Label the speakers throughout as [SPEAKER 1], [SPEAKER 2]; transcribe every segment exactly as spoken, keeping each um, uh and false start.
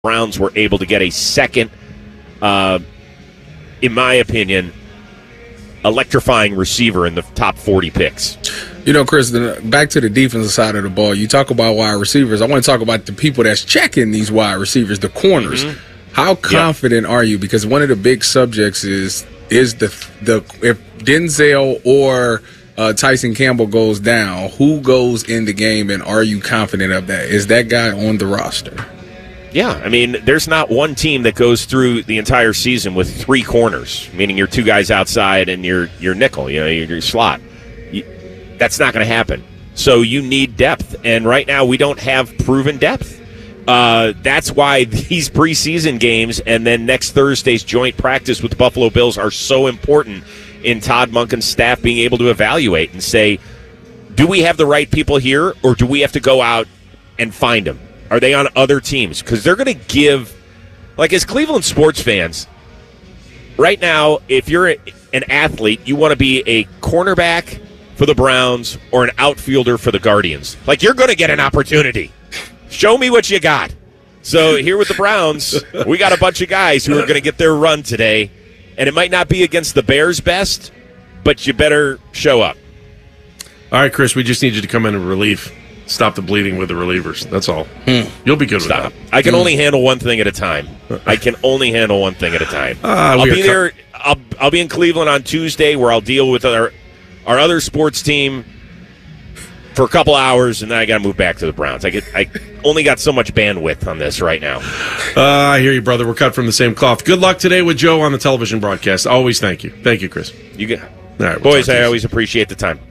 [SPEAKER 1] Browns were able to get a second, uh, in my opinion, electrifying receiver in the top forty picks.
[SPEAKER 2] You know, Chris, back to the defensive side of the ball, you talk about wide receivers. I want to talk about the people that's checking these wide receivers, the corners. Mm-hmm. How confident yep. are you? Because one of the big subjects is is the the if Denzel or uh, Tyson Campbell goes down, who goes in the game, and are you confident of that? Is that guy on the roster?
[SPEAKER 1] Yeah, I mean, there's not one team that goes through the entire season with three corners, meaning your two guys outside and your your nickel, you know, your, your slot. You, that's not going to happen. So you need depth, and right now we don't have proven depth. Uh, that's why these preseason games and then next Thursday's joint practice with the Buffalo Bills are so important in Todd Monken's staff being able to evaluate and say, do we have the right people here, or do we have to go out and find them? Are they on other teams? Because they're going to give, like as Cleveland sports fans, right now, if you're a, an athlete, you want to be a cornerback for the Browns or an outfielder for the Guardians. Like, you're going to get an opportunity. Show me what you got. So here with the Browns, we got a bunch of guys who are going to get their run today, and it might not be against the Bears' best, but you better show up.
[SPEAKER 3] All right, Chris, we just need you to come in and relief. Stop the bleeding with the relievers. That's all. Hmm. You'll be good
[SPEAKER 1] Stop.
[SPEAKER 3] with that.
[SPEAKER 1] I can hmm. only handle one thing at a time. I can only handle one thing at a time. Uh, I'll be there. I'll, I'll be in Cleveland on Tuesday, where I'll deal with our our other sports team for a couple hours, and then I got to move back to the Browns. I get. I only got so much bandwidth on this right now.
[SPEAKER 3] Uh, I hear you, brother. We're cut from the same cloth. Good luck today with Joe on the television broadcast. Always thank you. Thank you, Chris.
[SPEAKER 1] You get.
[SPEAKER 3] All right, we'll
[SPEAKER 1] boys, I always appreciate the time.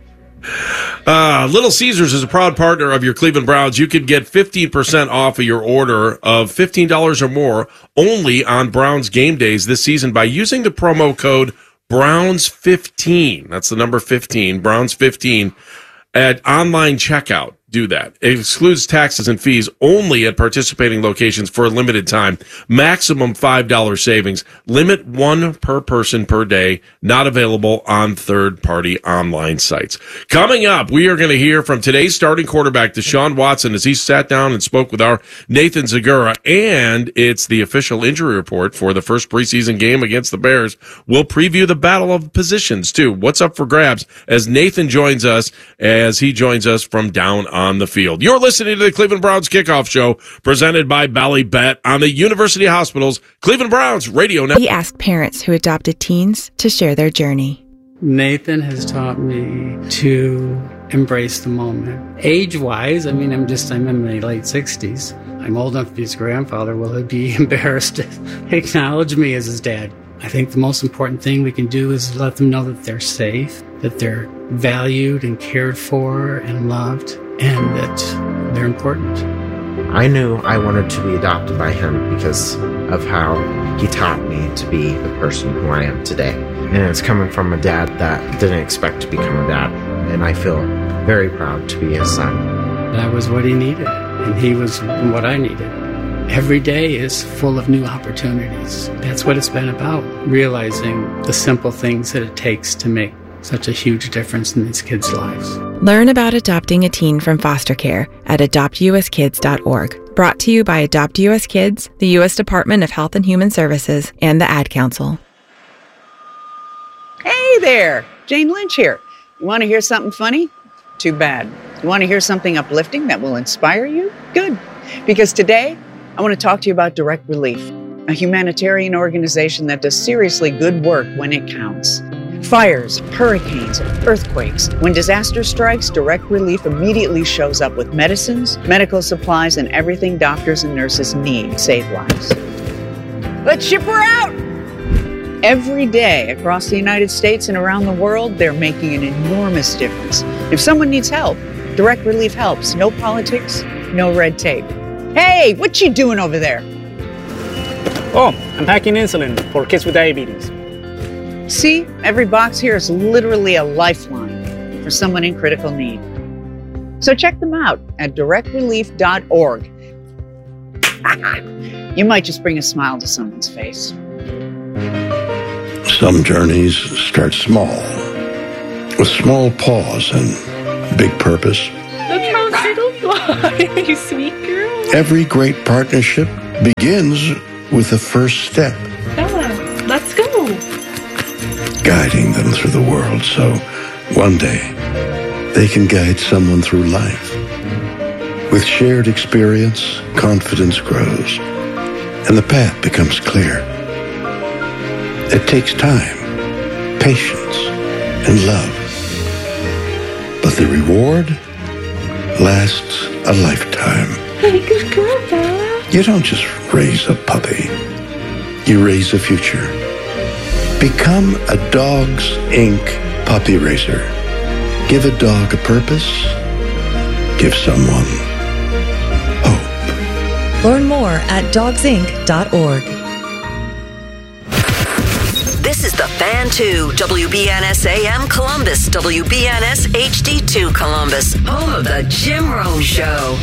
[SPEAKER 3] Uh, Little Caesars is a proud partner of your Cleveland Browns. You can get fifteen percent off of your order of fifteen dollars or more only on Browns game days this season by using the promo code Browns fifteen. That's the number fifteen, Browns fifteen, at online checkout. Do that. It excludes taxes and fees only at participating locations for a limited time. Maximum five dollars savings. Limit one per person per day. Not available on third-party online sites. Coming up, we are going to hear from today's starting quarterback, Deshaun Watson, as he sat down and spoke with our Nathan Zagura. And it's the official injury report for the first preseason game against the Bears. We'll preview the battle of positions, too. What's up for grabs as Nathan joins us, as he joins us from down on on the field. You're listening to the Cleveland Browns Kickoff Show, presented by Ballybet on the University Hospitals Cleveland Browns Radio Network.
[SPEAKER 4] We ask parents who adopted teens to share their journey.
[SPEAKER 5] Nathan has taught me to embrace the moment. Age-wise, I mean, I'm just, I'm in my late sixties. I'm old enough to be his grandfather. Will he be embarrassed to acknowledge me as his dad? I think the most important thing we can do is let them know that they're safe, that they're valued and cared for and loved, and that they're important.
[SPEAKER 6] I knew I wanted to be adopted by him because of how he taught me to be the person who I am today. And it's coming from a dad that didn't expect to become a dad, and I feel very proud to be his son.
[SPEAKER 5] That was what he needed, and he was what I needed. Every day is full of new opportunities. That's what it's been about, realizing the simple things that it takes to make such a huge difference in these kids' lives.
[SPEAKER 4] Learn about adopting a teen from foster care at adopt u s kids dot org. Brought to you by Adopt U S Kids, the U S Department of Health and Human Services, and the Ad Council.
[SPEAKER 7] Hey there, Jane Lynch here. You want to hear something funny? Too bad. You want to hear something uplifting that will inspire you? Good. Because today, I want to talk to you about Direct Relief, a humanitarian organization that does seriously good work when it counts. Fires, hurricanes, earthquakes. When disaster strikes, Direct Relief immediately shows up with medicines, medical supplies, and everything doctors and nurses need to save lives. Let's ship her out! Every day across the United States and around the world, they're making an enormous difference. If someone needs help, Direct Relief helps. No politics, no red tape. Hey, what you doing over there?
[SPEAKER 8] Oh, I'm packing insulin for kids with diabetes.
[SPEAKER 7] See, every box here is literally a lifeline for someone in critical need. So check them out at direct relief dot org. You might just bring a smile to someone's face.
[SPEAKER 9] Some journeys start small, with small pause and big purpose.
[SPEAKER 10] Look how little fly, you sweet girl.
[SPEAKER 9] Every great partnership begins with the first step.
[SPEAKER 10] Bella, let's go.
[SPEAKER 9] Guiding them through the world so one day they can guide someone through life. With shared experience, confidence grows, and the path becomes clear. It takes time, patience, and love. But the reward lasts a lifetime.
[SPEAKER 10] Hey, good girl, Bella.
[SPEAKER 9] You don't just raise a puppy. You raise a future. Become a Dogs Incorporated puppy raiser. Give a dog a purpose. Give someone hope.
[SPEAKER 11] Learn more at dogs inc dot org.
[SPEAKER 12] This is the Fan two, W B N S A M Columbus, W B N S H D two Columbus, home of the Jim Rome Show.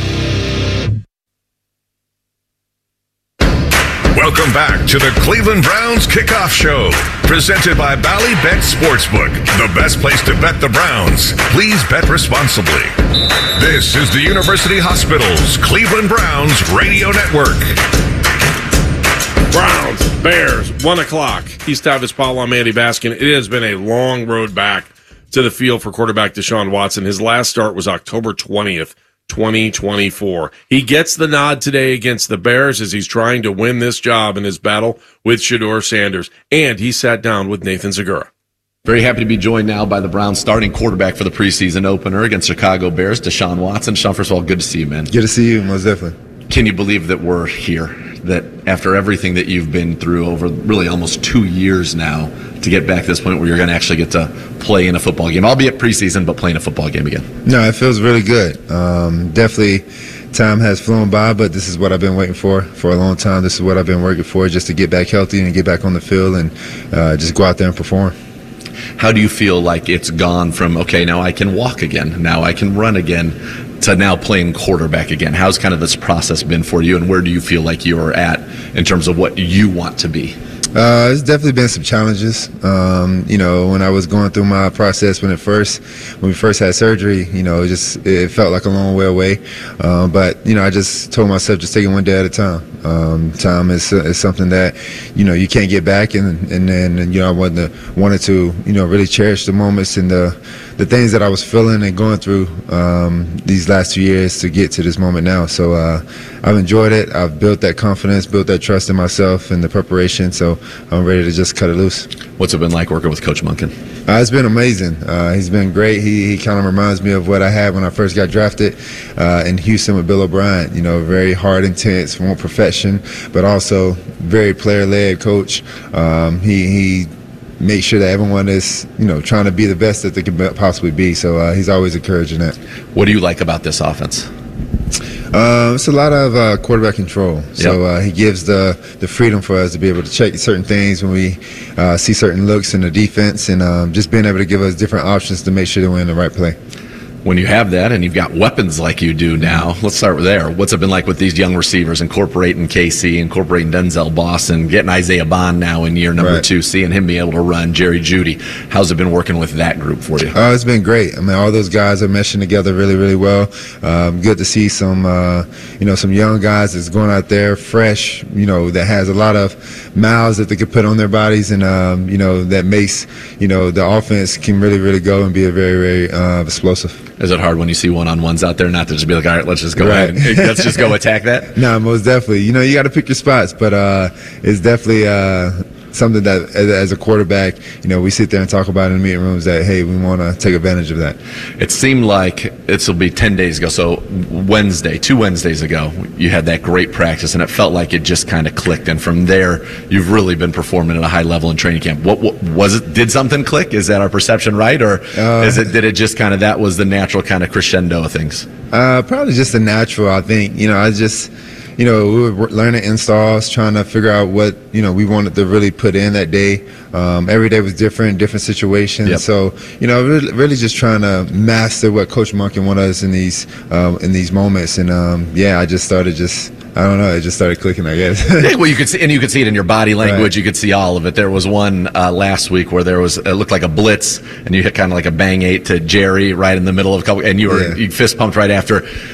[SPEAKER 13] Welcome back to the Cleveland Browns Kickoff Show, presented by Bally Bet Sportsbook, the best place to bet the Browns. Please bet responsibly. This is the University Hospital's Cleveland Browns Radio Network.
[SPEAKER 3] Browns, Bears, one o'clock. East Tavis Powell, I'm Andy Baskin. It has been a long road back to the field for quarterback Deshaun Watson. His last start was October twentieth. twenty twenty-four. He gets the nod today against the Bears as he's trying to win this job in his battle with Shedeur Sanders. And he sat down with Nathan Zegura.
[SPEAKER 14] Very happy to be joined now by the Browns starting quarterback for the preseason opener against Chicago Bears, Deshaun Watson. Deshaun, first of all, good to see you, man.
[SPEAKER 15] Good to see you, most definitely.
[SPEAKER 14] Can you believe that we're here? That after everything that you've been through over really almost two years now, to get back to this point where you're going to actually get to play in a football game, albeit preseason, but playing a football game again?
[SPEAKER 15] No, it feels really good. Um, definitely, time has flown by, but this is what I've been waiting for for a long time. This is what I've been working for, just to get back healthy and get back on the field and uh, just go out there and perform.
[SPEAKER 14] How do you feel like it's gone from, okay, now I can walk again, now I can run again, to now playing quarterback again? How's kind of this process been for you, and where do you feel like you're at in terms of what you want to be?
[SPEAKER 15] Uh, it's definitely been some challenges. Um, you know, when I was going through my process when it first, when we first had surgery, you know, it just it felt like a long way away. Uh, but you know, I just told myself just take it one day at a time. Um, time is is something that you know you can't get back, and and then you know I wanted to, wanted to you know really cherish the moments and the the things that I was feeling and going through um, these last two years to get to this moment now. So uh, I've enjoyed it. I've built that confidence, built that trust in myself and the preparation. So I'm ready to just cut it loose.
[SPEAKER 14] What's it been like working with Coach Monken?
[SPEAKER 15] Uh, it's been amazing. Uh, he's been great. He, he kind of reminds me of what I had when I first got drafted uh, in Houston with Bill O'Brien. You know, very hard, intense, want perfection, but also very player-led coach. Um, he he makes sure that everyone is, you know, trying to be the best that they can possibly be. So uh, he's always encouraging that.
[SPEAKER 14] What do you like about this offense?
[SPEAKER 15] Uh, it's a lot of uh, quarterback control. So uh, he gives the, the freedom for us to be able to check certain things when we uh, see certain looks in the defense, and um, just being able to give us different options to make sure that we're in the right play.
[SPEAKER 14] When you have that and you've got weapons like you do now, let's start with there. What's it been like with these young receivers, incorporating K C, incorporating Denzel Boston, getting Isaiah Bond now in year number right. two, seeing him be able to run, Jerry Jeudy? How's it been working with that group for you?
[SPEAKER 15] Uh, it's been great. I mean, all those guys are meshing together really, really well. Um, good to see some, uh, you know, some young guys that's going out there fresh, you know, that has a lot of miles that they could put on their bodies, and, um, you know, that makes, you know, the offense can really, really go and be a very, very uh, explosive.
[SPEAKER 14] Is it hard when you see one-on-ones out there not to just be like, all right, let's just go right. ahead and let's just go attack that?
[SPEAKER 15] No, most definitely. You know, you got to pick your spots, but uh, it's definitely uh, something that, as, as a quarterback, you know, we sit there and talk about in the meeting rooms that, hey, we want to take advantage of that.
[SPEAKER 14] It seemed like this will be ten days ago. So Wednesday, two Wednesdays ago, you had that great practice, and it felt like it just kind of clicked. And from there, you've really been performing at a high level in training camp. What, what was it? Did something click? Is that our perception right, or uh, is it? Did it just kind of that was the natural kind of crescendo of things?
[SPEAKER 15] Uh, probably just the natural. I think you know, I just. You know, we were learning installs, trying to figure out what, you know, we wanted to really put in that day. Um, every day was different, different situations. Yep. So, you know, really, really just trying to master what Coach Monken wanted us in these um, in these moments. And, um, yeah, I just started just, I don't know, it just started clicking, I guess.
[SPEAKER 14] Yeah, well, you could see, and you could see it in your body language. Right. You could see all of it. There was one uh, last week where there was, it looked like a blitz, and you hit kind of like a bang eight to Jerry right in the middle of a couple, and you were yeah. you fist pumped right after.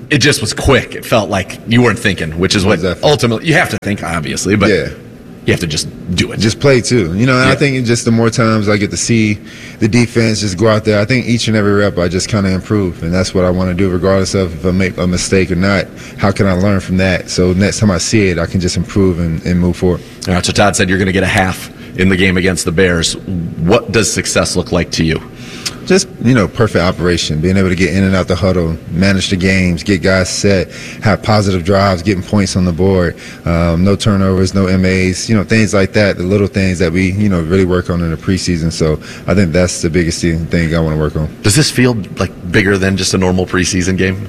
[SPEAKER 14] it just was quick. It felt like you weren't thinking, which is what
[SPEAKER 15] Exactly.
[SPEAKER 14] ultimately you have to think, obviously, but
[SPEAKER 15] Yeah.
[SPEAKER 14] you have to just do it.
[SPEAKER 15] Just play too. You know, and
[SPEAKER 14] Yeah.
[SPEAKER 15] I think just the more times I get to see the defense just go out there, I think each and every rep I just kind of improve. And that's what I want to do, regardless of if I make a mistake or not. How can I learn from that? So next time I see it, I can just improve and, and move forward.
[SPEAKER 14] All right, so Todd said you're going to get a half in the game against the Bears. What does success look like to you?
[SPEAKER 15] Just, you know, perfect operation, being able to get in and out the huddle, manage the games, get guys set, have positive drives, getting points on the board, um, no turnovers, no M As, you know, things like that, the little things that we, you know, really work on in the preseason. So I think that's the biggest thing thing I want to work on.
[SPEAKER 14] Does this feel like bigger than just a normal preseason game?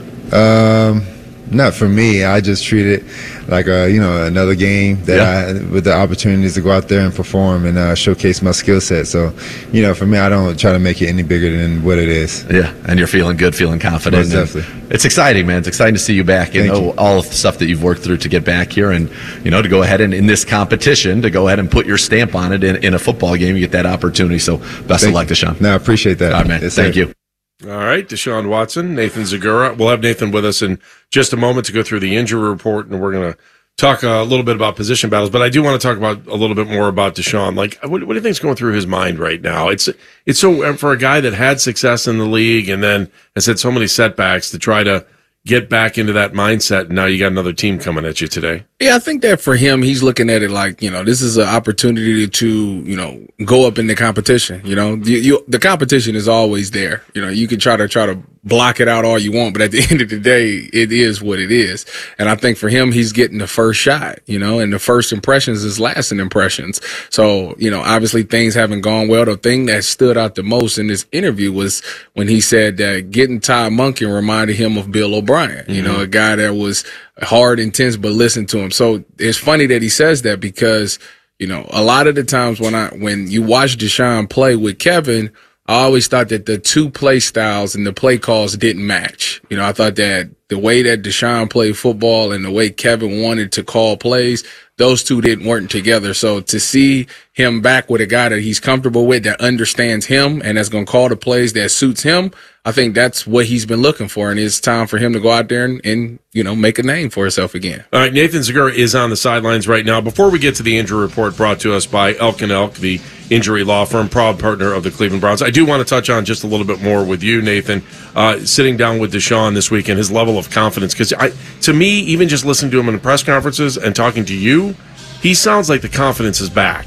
[SPEAKER 15] Um, not for me. I just treat it like a, you know, another game that
[SPEAKER 14] Yeah.
[SPEAKER 15] I, with the opportunities to go out there and perform and uh, showcase my skill set. So, you know, for me, I don't try to make it any bigger than what it is.
[SPEAKER 14] Yeah, and you're feeling good, feeling confident.
[SPEAKER 15] Most
[SPEAKER 14] and
[SPEAKER 15] definitely.
[SPEAKER 14] It's exciting, man. It's exciting to see you back and
[SPEAKER 15] Thank
[SPEAKER 14] oh,
[SPEAKER 15] you.
[SPEAKER 14] all of the stuff that you've worked through to get back here and, you know, to go ahead and in this competition, to go ahead and put your stamp on it in, in a football game. You get that opportunity. So best
[SPEAKER 15] Thank
[SPEAKER 14] of luck,
[SPEAKER 15] you.
[SPEAKER 14] Deshaun.
[SPEAKER 15] No, I appreciate that.
[SPEAKER 14] All right, man.
[SPEAKER 15] Yes,
[SPEAKER 14] Thank
[SPEAKER 15] sir.
[SPEAKER 14] you.
[SPEAKER 3] All right, Deshaun Watson, Nathan Zagura. We'll have Nathan with us in just a moment to go through the injury report, and we're going to talk a little bit about position battles. But I do want to talk about a little bit more about Deshaun. Like, what, what do you think is going through his mind right now? It's it's so for a guy that had success in the league and then has had so many setbacks to try to get back into that mindset. And now you got another team coming at you today.
[SPEAKER 2] Yeah, I think that for him, he's looking at it like, you know, this is an opportunity to, you know, go up in the competition. You know, you, you, the competition is always there. You know, you can try to try to block it out all you want, but at the end of the day, it is what it is. And I think for him, he's getting the first shot, you know, and the first impressions is lasting impressions. So, you know, obviously things haven't gone well. The thing that stood out the most in this interview was when he said that getting Todd Monken reminded him of Bill O'Brien, you know, a guy that was hard, intense, but listen to him. So it's funny that he says that because, you know, a lot of the times when I, when you watch Deshaun play with Kevin, I always thought that the two play styles and the play calls didn't match. You know, I thought that the way that Deshaun played football and the way Kevin wanted to call plays, those two didn't work together. So to see him back with a guy that he's comfortable with, that understands him and that's going to call the plays that suits him, I think that's what he's been looking for. And it's time for him to go out there and, and you know, make a name for himself again.
[SPEAKER 3] All right, Nathan Zagura is on the sidelines right now. Before we get to the injury report brought to us by Elk and Elk, the injury law firm, proud partner of the Cleveland Browns, I do want to touch on just a little bit more with you, Nathan, uh, sitting down with Deshaun this week and his level of confidence. Because to me, even just listening to him in the press conferences and talking to you, he sounds like the confidence is back.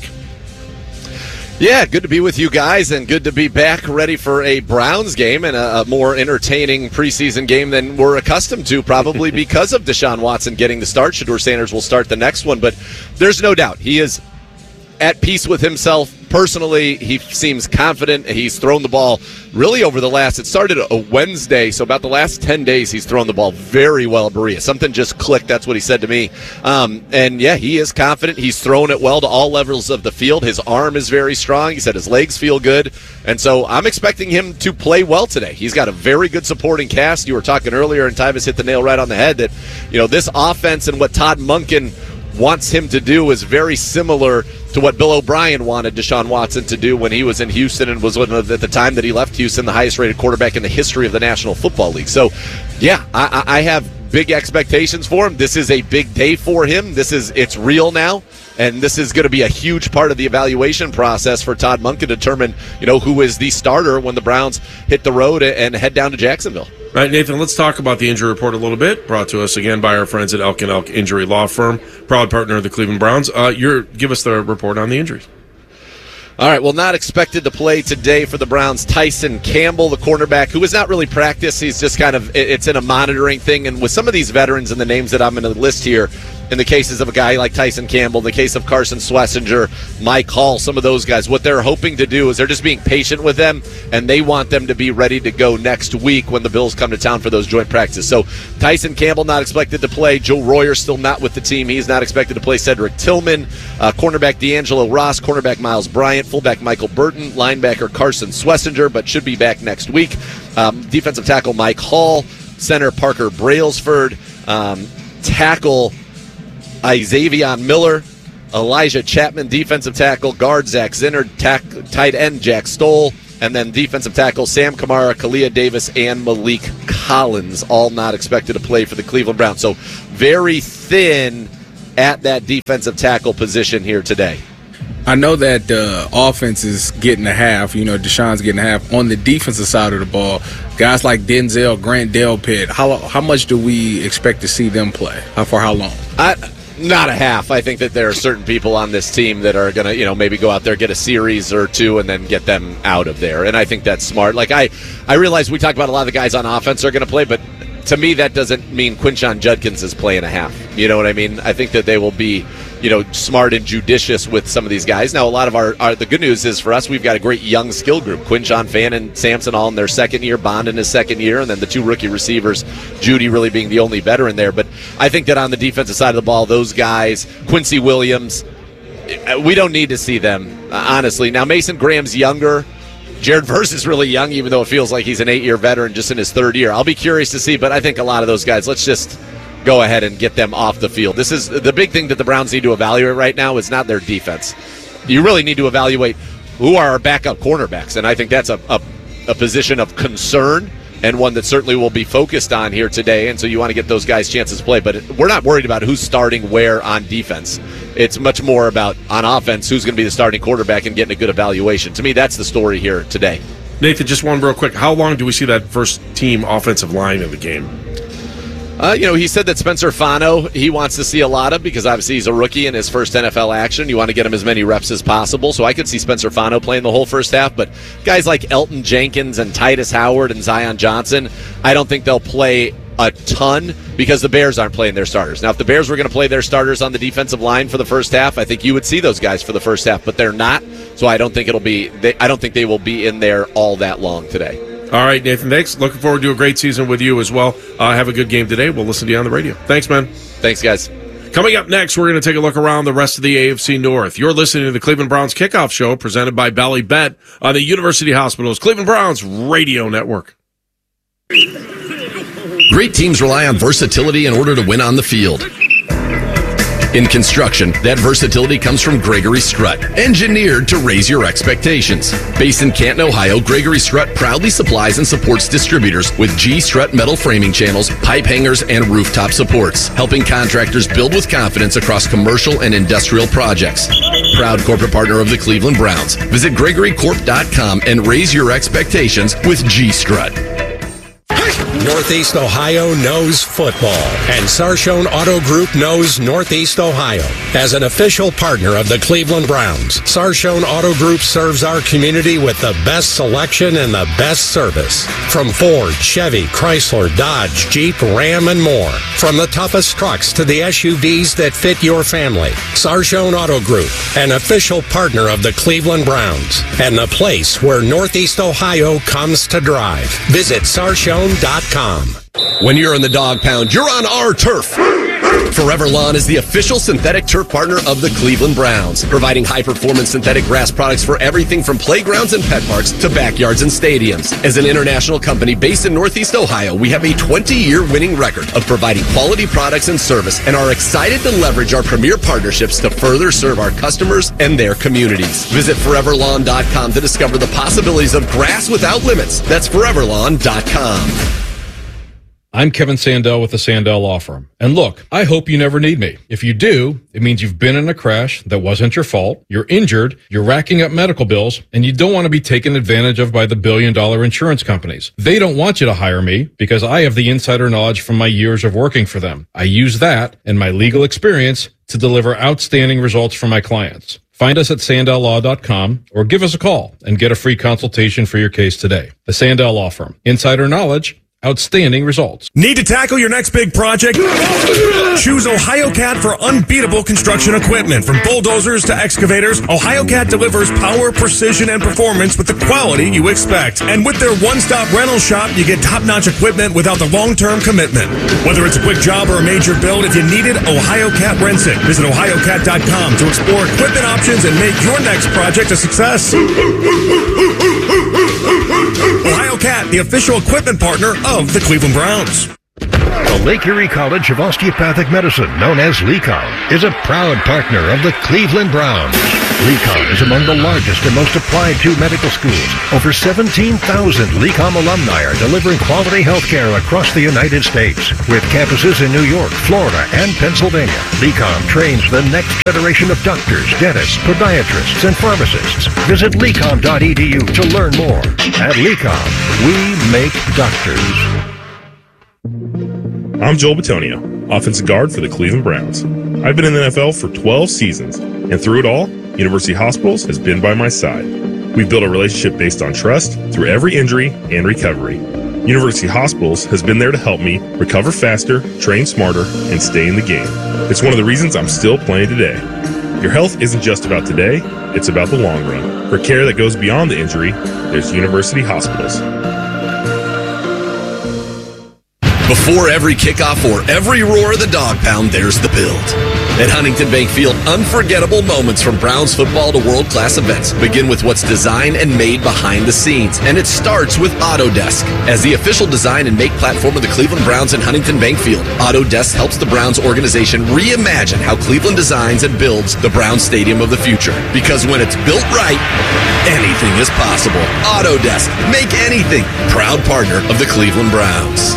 [SPEAKER 16] Yeah, good to be with you guys and good to be back ready for a Browns game and a, a more entertaining preseason game than we're accustomed to, probably because of Deshaun Watson getting the start. Shedeur Sanders will start the next one, but there's no doubt he is at peace with himself. Personally, he seems confident. He's thrown the ball really over the last, it started a Wednesday, so about the last ten days he's thrown the ball very well at Berea. Something just clicked, that's what he said to me. Um, and yeah, he is confident. He's thrown it well to all levels of the field. His arm is very strong. He said his legs feel good. And so I'm expecting him to play well today. He's got a very good supporting cast. You were talking earlier, and Tyvis hit the nail right on the head, that, you know, this offense and what Todd Monken wants him to do is very similar to what Bill O'Brien wanted Deshaun Watson to do when he was in Houston and was one of, at the time that he left Houston, the highest-rated quarterback in the history of the National Football League. So, yeah, I, I have big expectations for him. This is a big day for him. This is it's real now, and this is going to be a huge part of the evaluation process for Todd Monken to determine, you know, who is the starter when the Browns hit the road and head down to Jacksonville.
[SPEAKER 3] All right, Nathan, let's talk about the injury report a little bit, brought to us again by our friends at Elk and Elk Injury Law Firm, proud partner of the Cleveland Browns. Uh, you're, give us the report on the injuries.
[SPEAKER 16] All right, well, not expected to play today for the Browns. Tyson Campbell, the cornerback, who has not really practiced. He's just kind of, it's in a monitoring thing. And with some of these veterans and the names that I'm going to list here, in the cases of a guy like Tyson Campbell, in the case of Carson Schlesinger, Mike Hall, some of those guys, what they're hoping to do is they're just being patient with them, and they want them to be ready to go next week when the Bills come to town for those joint practices. So Tyson Campbell not expected to play. Joe Royer still not with the team. He's not expected to play. Cedric Tillman, uh, cornerback D'Angelo Ross, cornerback Miles Bryant, fullback Michael Burton, linebacker Carson Schlesinger, but should be back next week. Um, defensive tackle Mike Hall, center Parker Brailsford, um, tackle Xavion Miller, Elijah Chapman, defensive tackle, guard Zach Zinner, tack, tight end Jack Stoll, and then defensive tackle Sam Kamara, Kalia Davis, and Malik Hollins, all not expected to play for the Cleveland Browns. So very thin at that defensive tackle position here today.
[SPEAKER 2] I know that the offense is getting a half. You know, Deshaun's getting a half. On the defensive side of the ball, guys like Denzel, Grant Delpit, how how much do we expect to see them play? How for how long?
[SPEAKER 16] I, not a half. I think that there are certain people on this team that are going to, you know, maybe go out there, get a series or two, and then get them out of there. And I think that's smart. Like, I, I realize we talked about a lot of the guys on offense are going to play, but to me, that doesn't mean Quinshon Judkins is playing a half. You know what I mean? I think that they will be, you know, smart and judicious with some of these guys. Now, a lot of our, our the good news is for us, we've got a great young skill group. Quinshon, Fan, and Sampson all in their second year, Bond in his second year, and then the two rookie receivers, Judy really being the only veteran there. But I think that on the defensive side of the ball, those guys, Quincy Williams, we don't need to see them, honestly. Now, Mason Graham's younger. Jared Verse is really young, even though it feels like he's an eight-year veteran just in his third year. I'll be curious to see, but I think a lot of those guys, let's just go ahead and get them off the field. This is the big thing that the Browns need to evaluate right now is not their defense. You really need to evaluate who are our backup cornerbacks, and I think that's a, a, a position of concern and one that certainly will be focused on here today, and so you want to get those guys chances to play. But we're not worried about who's starting where on defense. It's much more about, on offense, who's going to be the starting quarterback and getting a good evaluation. To me, that's the story here today.
[SPEAKER 3] Nathan, just one real quick. How long do we see that first team offensive line in the game?
[SPEAKER 16] Uh, you know, he said that Spencer Fano, he wants to see a lot of, because obviously he's a rookie in his first N F L action. You want to get him as many reps as possible. So I could see Spencer Fano playing the whole first half. But guys like Elton Jenkins and Titus Howard and Zion Johnson, I don't think they'll play a ton because the Bears aren't playing their starters. Now, if the Bears were going to play their starters on the defensive line for the first half, I think you would see those guys for the first half, but they're not. So I don't think it'll be. They, I don't think they will be in there all that long today.
[SPEAKER 3] All right, Nathan, thanks. Looking forward to a great season with you as well. Uh, have a good game today. We'll listen to you on the radio. Thanks, man.
[SPEAKER 16] Thanks, guys.
[SPEAKER 3] Coming up next, we're going to take a look around the rest of the A F C North. You're listening to the Cleveland Browns Kickoff Show presented by Bally Bet on the University Hospital's Cleveland Browns Radio Network.
[SPEAKER 17] Great teams rely on versatility in order to win on the field. In construction, that versatility comes from Gregory Strut, engineered to raise your expectations. Based in Canton, Ohio, Gregory Strut proudly supplies and supports distributors with G Strut metal framing channels, pipe hangers, and rooftop supports, helping contractors build with confidence across commercial and industrial projects. Proud corporate partner of the Cleveland Browns. Visit Gregory Corp dot com and raise your expectations with G Strut.
[SPEAKER 18] Northeast Ohio knows football, and Sarshone Auto Group knows Northeast Ohio. As an official partner of the Cleveland Browns, Sarshone Auto Group serves our community with the best selection and the best service. From Ford, Chevy, Chrysler, Dodge, Jeep, Ram, and more. From the toughest trucks to the S U Vs that fit your family. Sarshone Auto Group, an official partner of the Cleveland Browns, and the place where Northeast Ohio comes to drive. Visit Sarshone dot com.
[SPEAKER 17] When you're in the dog pound, you're on our turf. Forever Lawn is the official synthetic turf partner of the Cleveland Browns, providing high-performance synthetic grass products for everything from playgrounds and pet parks to backyards and stadiums. As an international company based in Northeast Ohio, we have a twenty-year winning record of providing quality products and service and are excited to leverage our premier partnerships to further serve our customers and their communities. Visit forever lawn dot com to discover the possibilities of grass without limits. That's forever lawn dot com.
[SPEAKER 19] I'm Kevin Sandell with the Sandell Law Firm. And look, I hope you never need me. If you do, it means you've been in a crash that wasn't your fault, you're injured, you're racking up medical bills, and you don't want to be taken advantage of by the billion-dollar insurance companies. They don't want you to hire me because I have the insider knowledge from my years of working for them. I use that and my legal experience to deliver outstanding results for my clients. Find us at sandell law dot com or give us a call and get a free consultation for your case today. The Sandell Law Firm. Insider knowledge, outstanding results.
[SPEAKER 20] Need to tackle your next big project? Choose OhioCat for unbeatable construction equipment. From bulldozers to excavators, OhioCat delivers power, precision, and performance with the quality you expect. And with their one-stop rental shop, you get top-notch equipment without the long-term commitment. Whether it's a quick job or a major build, if you need it, OhioCat rents it. Visit ohio cat dot com to explore equipment options and make your next project a success. OhioCat, the official equipment partner of the Cleveland Browns.
[SPEAKER 21] The Lake Erie College of Osteopathic Medicine, known as LECOM, is a proud partner of the Cleveland Browns. LECOM is among the largest and most applied to medical schools. Over seventeen thousand LECOM alumni are delivering quality health care across the United States. With campuses in New York, Florida, and Pennsylvania, LECOM trains the next generation of doctors, dentists, podiatrists, and pharmacists. Visit lecom dot e d u to learn more. At LECOM, we make doctors.
[SPEAKER 22] I'm Joel Batonio, offensive guard for the Cleveland Browns. I've been in the N F L for twelve seasons, and through it all, University Hospitals has been by my side. We've built a relationship based on trust through every injury and recovery. University Hospitals has been there to help me recover faster, train smarter, and stay in the game. It's one of the reasons I'm still playing today. Your health isn't just about today, it's about the long run. For care that goes beyond the injury, there's University Hospitals.
[SPEAKER 17] Before every kickoff or every roar of the dog pound, there's the build. At Huntington Bank Field, unforgettable moments from Browns football to world-class events begin with what's designed and made behind the scenes, and it starts with Autodesk. As the official design and make platform of the Cleveland Browns and Huntington Bank Field, Autodesk helps the Browns organization reimagine how Cleveland designs and builds the Browns Stadium of the future. Because when it's built right, anything is possible. Autodesk, make anything. Proud partner of the Cleveland Browns.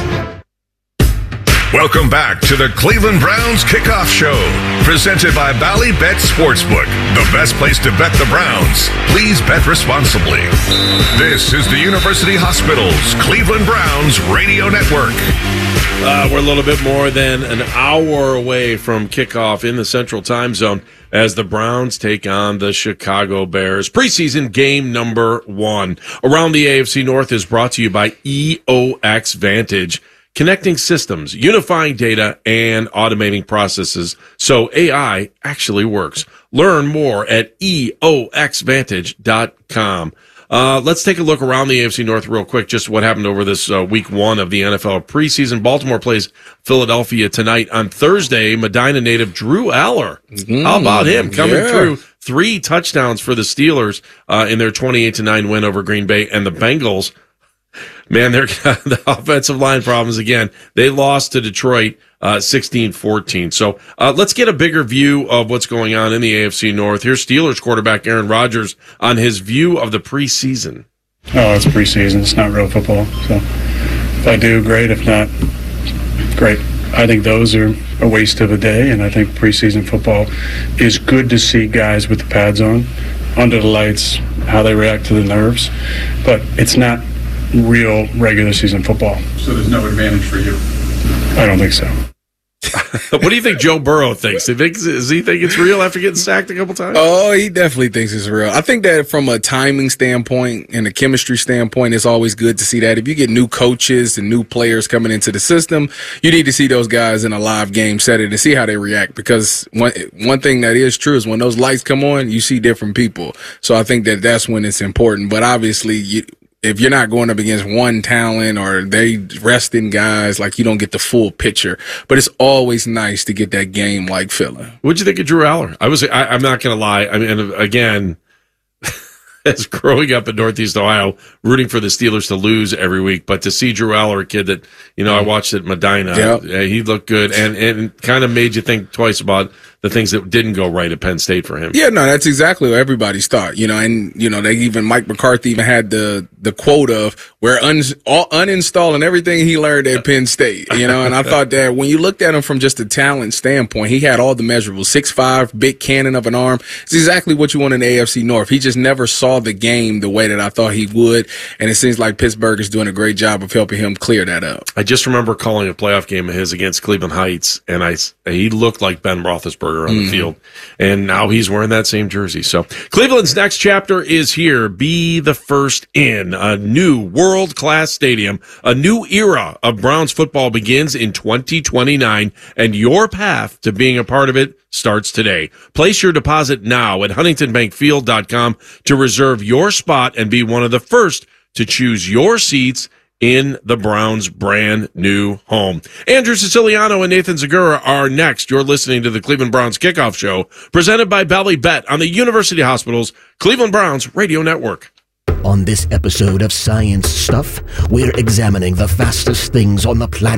[SPEAKER 13] Welcome back to the Cleveland Browns Kickoff Show, presented by Bally Bet Sportsbook, the best place to bet the Browns. Please bet responsibly. This is the University Hospitals Cleveland Browns Radio Network.
[SPEAKER 3] Uh, we're a little bit more than an hour away from kickoff in the Central Time Zone as the Browns take on the Chicago Bears. Preseason game number one. Around the A F C North is brought to you by E O X Vantage. Connecting systems, unifying data, and automating processes so A I actually works. Learn more at E O X vantage dot com. Uh, let's take a look around the A F C North real quick, just what happened over this uh, week one of the N F L preseason. Baltimore plays Philadelphia tonight. On Thursday, Medina native Drew Aller. Mm, How about him coming
[SPEAKER 2] yeah.
[SPEAKER 3] through? Three touchdowns for the Steelers uh, in their twenty-eight to nine win over Green Bay, and the Bengals. Man, they're the offensive line problems again. They lost to Detroit uh, sixteen fourteen. So uh, let's get a bigger view of what's going on in the A F C North. Here's Steelers quarterback Aaron Rodgers on his view of the preseason.
[SPEAKER 23] Oh, it's preseason. It's not real football. So if I do, great. If not, great. I think those are a waste of a day, and I think preseason football is good to see guys with the pads on, under the lights, how they react to the nerves. But it's not real regular season football.
[SPEAKER 24] So there's no advantage for you?
[SPEAKER 23] I don't think so.
[SPEAKER 3] What do you think Joe Burrow thinks? He thinks does he think it's real after getting sacked a couple times?
[SPEAKER 2] Oh, he definitely thinks it's real. I think that from a timing standpoint and a chemistry standpoint, it's always good to see that. If you get new coaches and new players coming into the system, you need to see those guys in a live game setting to see how they react. Because one one thing that is true is when those lights come on, you see different people. So I think that that's when it's important. But obviously, you, if you're not going up against one talent or they resting guys, like you don't get the full picture. But it's always nice to get that game-like feeling.
[SPEAKER 3] What'd you think of Drew Aller? I was, I, I'm not going to lie. I mean, again, as growing up in Northeast Ohio, rooting for the Steelers to lose every week, but to see Drew Aller, a kid that, you know, I watched at Medina,
[SPEAKER 2] yep.
[SPEAKER 3] uh, he looked good and, and kind of made you think twice about the things that didn't go right at Penn State for him.
[SPEAKER 2] Yeah, no, that's exactly what everybody's thought, you know, and, you know, they even, Mike McCarthy even had the, the quote of we're un, all, uninstalling everything he learned at Penn State, you know, and I thought that when you looked at him from just a talent standpoint, he had all the measurables, six five, big cannon of an arm. It's exactly what you want in the A F C North. He just never saw the game the way that I thought he would, and it seems like Pittsburgh is doing a great job of helping him clear that up.
[SPEAKER 3] I just remember calling a playoff game of his against Cleveland Heights, and I, he looked like Ben Roethlisberger on mm. the field, and now he's wearing that same jersey. So Cleveland's next chapter is here. Be the first in. A new world-class stadium, a new era of Browns football begins in twenty twenty-nine, and your path to being a part of it starts today. Place your deposit now at huntington bank field dot com to reserve your spot and be one of the first to choose your seats in the Browns' brand new home. Andrew Siciliano and Nathan Zagura are next. You're listening to the Cleveland Browns Kickoff Show, presented by Bally Bet on the University Hospitals Cleveland Browns Radio Network.
[SPEAKER 25] On this episode of Science Stuff, we're examining the fastest things on the planet.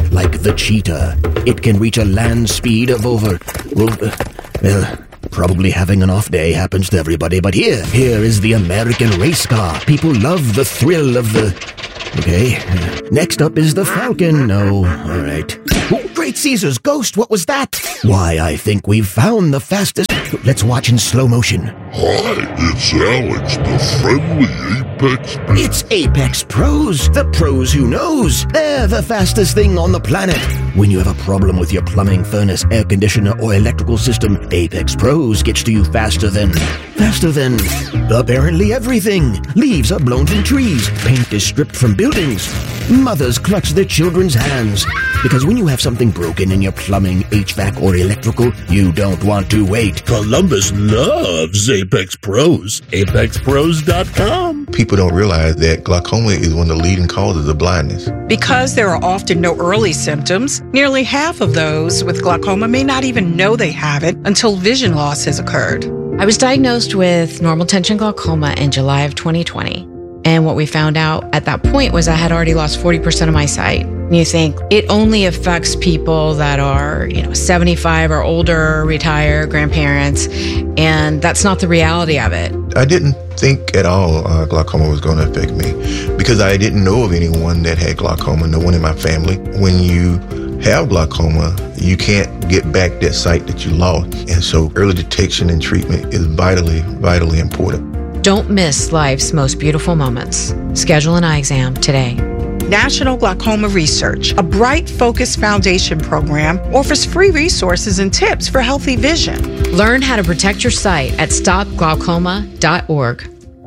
[SPEAKER 1] like the cheetah. It can reach a land speed of over, well, uh, well, probably having an off day happens to everybody, but here, here is the American race car. People love the thrill of the... Okay, next up is the Falcon. No, all right. Oh, Great Caesar's ghost, what was that? Why, I think we've found the fastest... Let's watch in slow motion.
[SPEAKER 5] Hi, it's Alex, the friendly Apex...
[SPEAKER 1] It's Apex Pros, the pros who knows. They're the fastest thing on the planet. When you have a problem with your plumbing, furnace, air conditioner, or electrical system, Apex Pros gets to you faster than... Faster than... apparently everything. Leaves are blown from trees. Paint is stripped from buildings. Mothers clutch their children's hands. Because when you have something broken in your plumbing, H V A C, or electrical, you don't want to wait.
[SPEAKER 5] Columbus loves Apex Pros. Apex Pros dot com.
[SPEAKER 6] People don't realize that glaucoma is one of the leading causes of blindness.
[SPEAKER 24] Because there are often no early symptoms, nearly half of those with glaucoma may not even know they have it until vision loss has occurred.
[SPEAKER 25] I was diagnosed with normal tension glaucoma in July of twenty twenty. And what we found out at that point was I had already lost forty percent of my sight. And you think it only affects people that are, you know, seventy-five or older, retired, grandparents, and that's not the reality of it.
[SPEAKER 6] I didn't think at all uh, glaucoma was going to affect me because I didn't know of anyone that had glaucoma, no one in my family. When you have glaucoma, you can't get back that sight that you lost. And so early detection and treatment is vitally, vitally important.
[SPEAKER 25] Don't miss life's most beautiful moments. Schedule an eye exam today.
[SPEAKER 24] National Glaucoma Research, a Bright Focus Foundation program, offers free resources and tips for healthy vision.
[SPEAKER 25] Learn how to protect your sight at stop glaucoma dot org.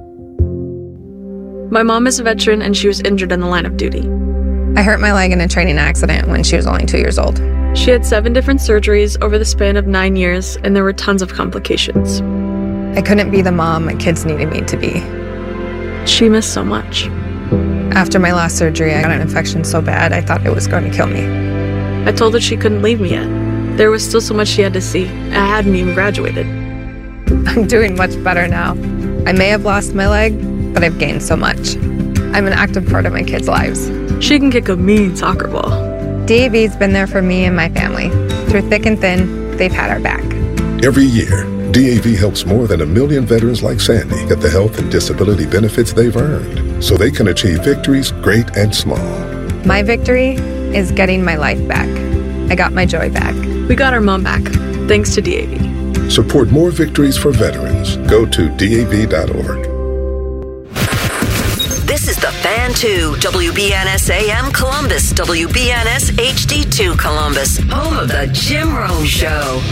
[SPEAKER 26] My mom is a veteran and she was injured in the line of duty.
[SPEAKER 27] I hurt my leg in a training accident when she was only two years old.
[SPEAKER 26] She had seven different surgeries over the span of nine years, and there were tons of complications.
[SPEAKER 27] I couldn't be the mom my kids needed me to be.
[SPEAKER 26] She missed so much.
[SPEAKER 27] After my last surgery, I got an infection so bad I thought it was going to kill me.
[SPEAKER 26] I told her she couldn't leave me yet. There was still so much she had to see. I hadn't even graduated.
[SPEAKER 27] I'm doing much better now. I may have lost my leg, but I've gained so much. I'm an active part of my kids' lives.
[SPEAKER 26] She can kick a mean soccer ball.
[SPEAKER 27] D A V's been there for me and my family. Through thick and thin, they've had our back.
[SPEAKER 28] Every year, D A V helps more than a million veterans like Sandy get the health and disability benefits they've earned so they can achieve victories great and small.
[SPEAKER 27] My victory is getting my life back. I got my joy back.
[SPEAKER 26] We got our mom back, thanks to D A V.
[SPEAKER 28] Support more victories for veterans. Go to D A V dot org.
[SPEAKER 12] This is the Fan two, W B N S A M Columbus, W B N S H D two Columbus, home of the Jim Rome Show.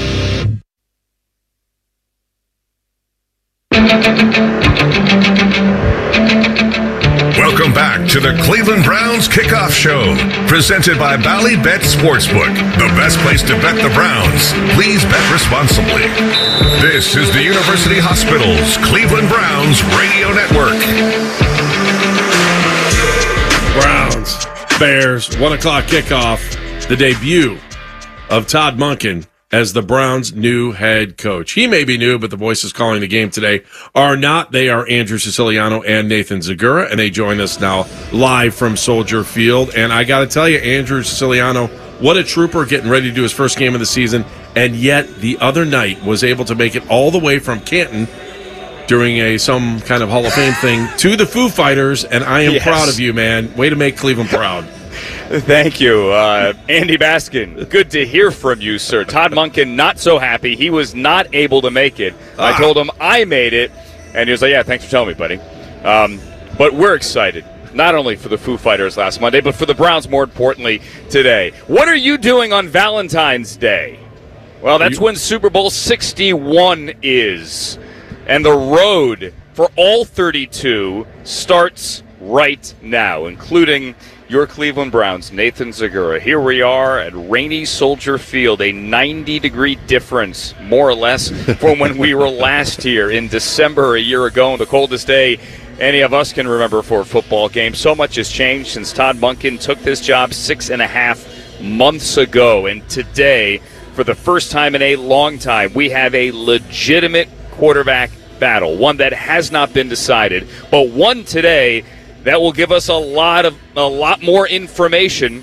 [SPEAKER 13] Welcome back to the Cleveland Browns Kickoff Show, presented by Bally Bet Sportsbook, the best place to bet the Browns. Please bet responsibly. This is the University Hospital's Cleveland Browns Radio Network.
[SPEAKER 3] Browns, Bears, one o'clock kickoff, the debut of Todd Monken as the Browns' new head coach. He may be new, but the voices calling the game today are not. They are Andrew Siciliano and Nathan Zagura, and they join us now live from Soldier Field. And I got to tell you, Andrew Siciliano, what a trooper getting ready to do his first game of the season, and yet the other night was able to make it all the way from Canton during a some kind of Hall of Fame thing to the Foo Fighters, and I am yes. proud of you, man. Way to make Cleveland proud.
[SPEAKER 29] Thank you. Uh, Andy Baskin, good to hear from you, sir. Todd Monken, not so happy. He was not able to make it. Ah. I told him I made it, and he was like, yeah, thanks for telling me, buddy. Um, but we're excited, not only for the Foo Fighters last Monday, but for the Browns, more importantly, today. What are you doing on Valentine's Day? Well, that's you- when Super Bowl sixty-one is. And the road for all thirty-two starts right now, including your Cleveland Browns, Nathan Zagura. Here we are at rainy Soldier Field, a ninety-degree difference, more or less, from when we were last here in December a year ago, the coldest day any of us can remember for a football game. So much has changed since Todd Monken took this job six and a half months ago. And today, for the first time in a long time, we have a legitimate quarterback battle, one that has not been decided, but one today that will give us a lot of a lot more information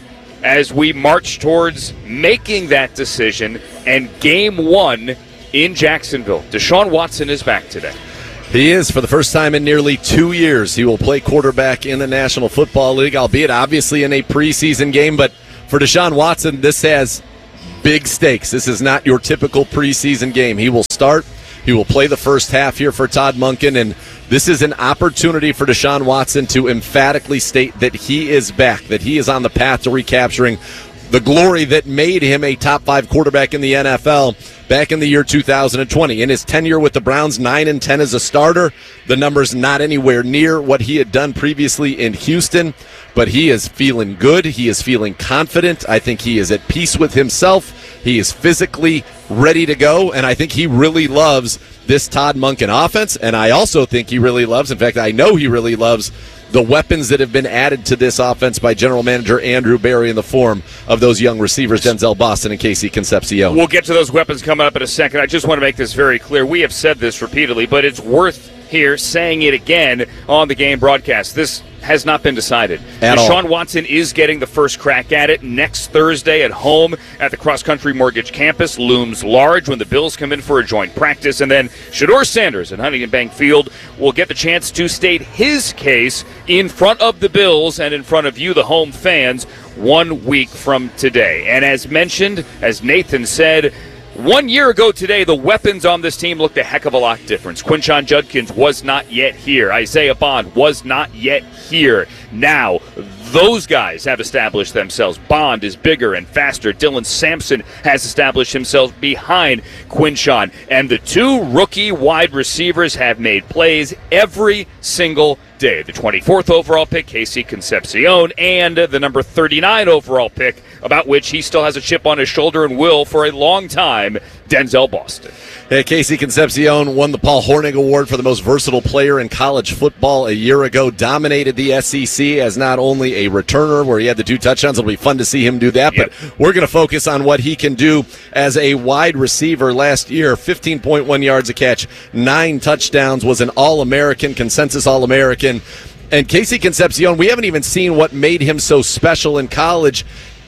[SPEAKER 29] as we march towards making that decision and game one in Jacksonville. Deshaun Watson is back today.
[SPEAKER 17] He is, for the first time in nearly two years. He will play quarterback in the National Football League, albeit obviously in a preseason game. But for Deshaun Watson, this has big stakes. This is not your typical preseason game. He will start. He will play the first half here for Todd Monken, and this is an opportunity for Deshaun Watson to emphatically state that he is back, that he is on the path to recapturing the glory that made him a top five quarterback in the N F L back in the year two thousand twenty. In his tenure with the Browns, nine and ten as a starter, the number's not anywhere near what he had done previously in Houston, but he is feeling good. He is feeling confident. I think he is at peace with himself. He is physically ready to go, and I think he really loves this Todd Monken offense, and I also think he really loves, in fact, I know he really loves the weapons that have been added to this offense by general manager Andrew Berry in the form of those young receivers, Denzel Boston and Casey Concepcion.
[SPEAKER 29] We'll get to those weapons coming up in a second. I just want to make this very clear. We have said this repeatedly, but it's worth here saying it again on the game broadcast. This has not been decided.
[SPEAKER 17] At
[SPEAKER 29] Deshaun
[SPEAKER 17] all.
[SPEAKER 29] Watson is getting the first crack at it next Thursday at home at the Cross Country Mortgage Campus. Looms large when the Bills come in for a joint practice. And then Shedeur Sanders at Huntington Bank Field will get the chance to state his case in front of the Bills and in front of you, the home fans, one week from today. And as mentioned, as Nathan said, one year ago today, the weapons on this team looked a heck of a lot different. Quinshon Judkins was not yet here. Isaiah Bond was not yet here. Now, those guys have established themselves. Bond is bigger and faster. Dylan Sampson has established himself behind Quinshon. And the two rookie wide receivers have made plays every single day. The twenty-fourth overall pick, Casey Concepcion, and the number thirty-nine overall pick, about which he still has a chip on his shoulder and will for a long time, Denzel Boston.
[SPEAKER 17] Hey, Casey Concepcion won the Paul Hornung Award for the most versatile player in college football a year ago, dominated the S E C as not only a returner where he had the two touchdowns. It'll be fun to see him do that,
[SPEAKER 29] Yep.
[SPEAKER 17] but we're going to focus on what he can do as a wide receiver. Last year, fifteen point one yards a catch, nine touchdowns, was an All-American, consensus All-American. And Casey Concepcion, we haven't even seen what made him so special in college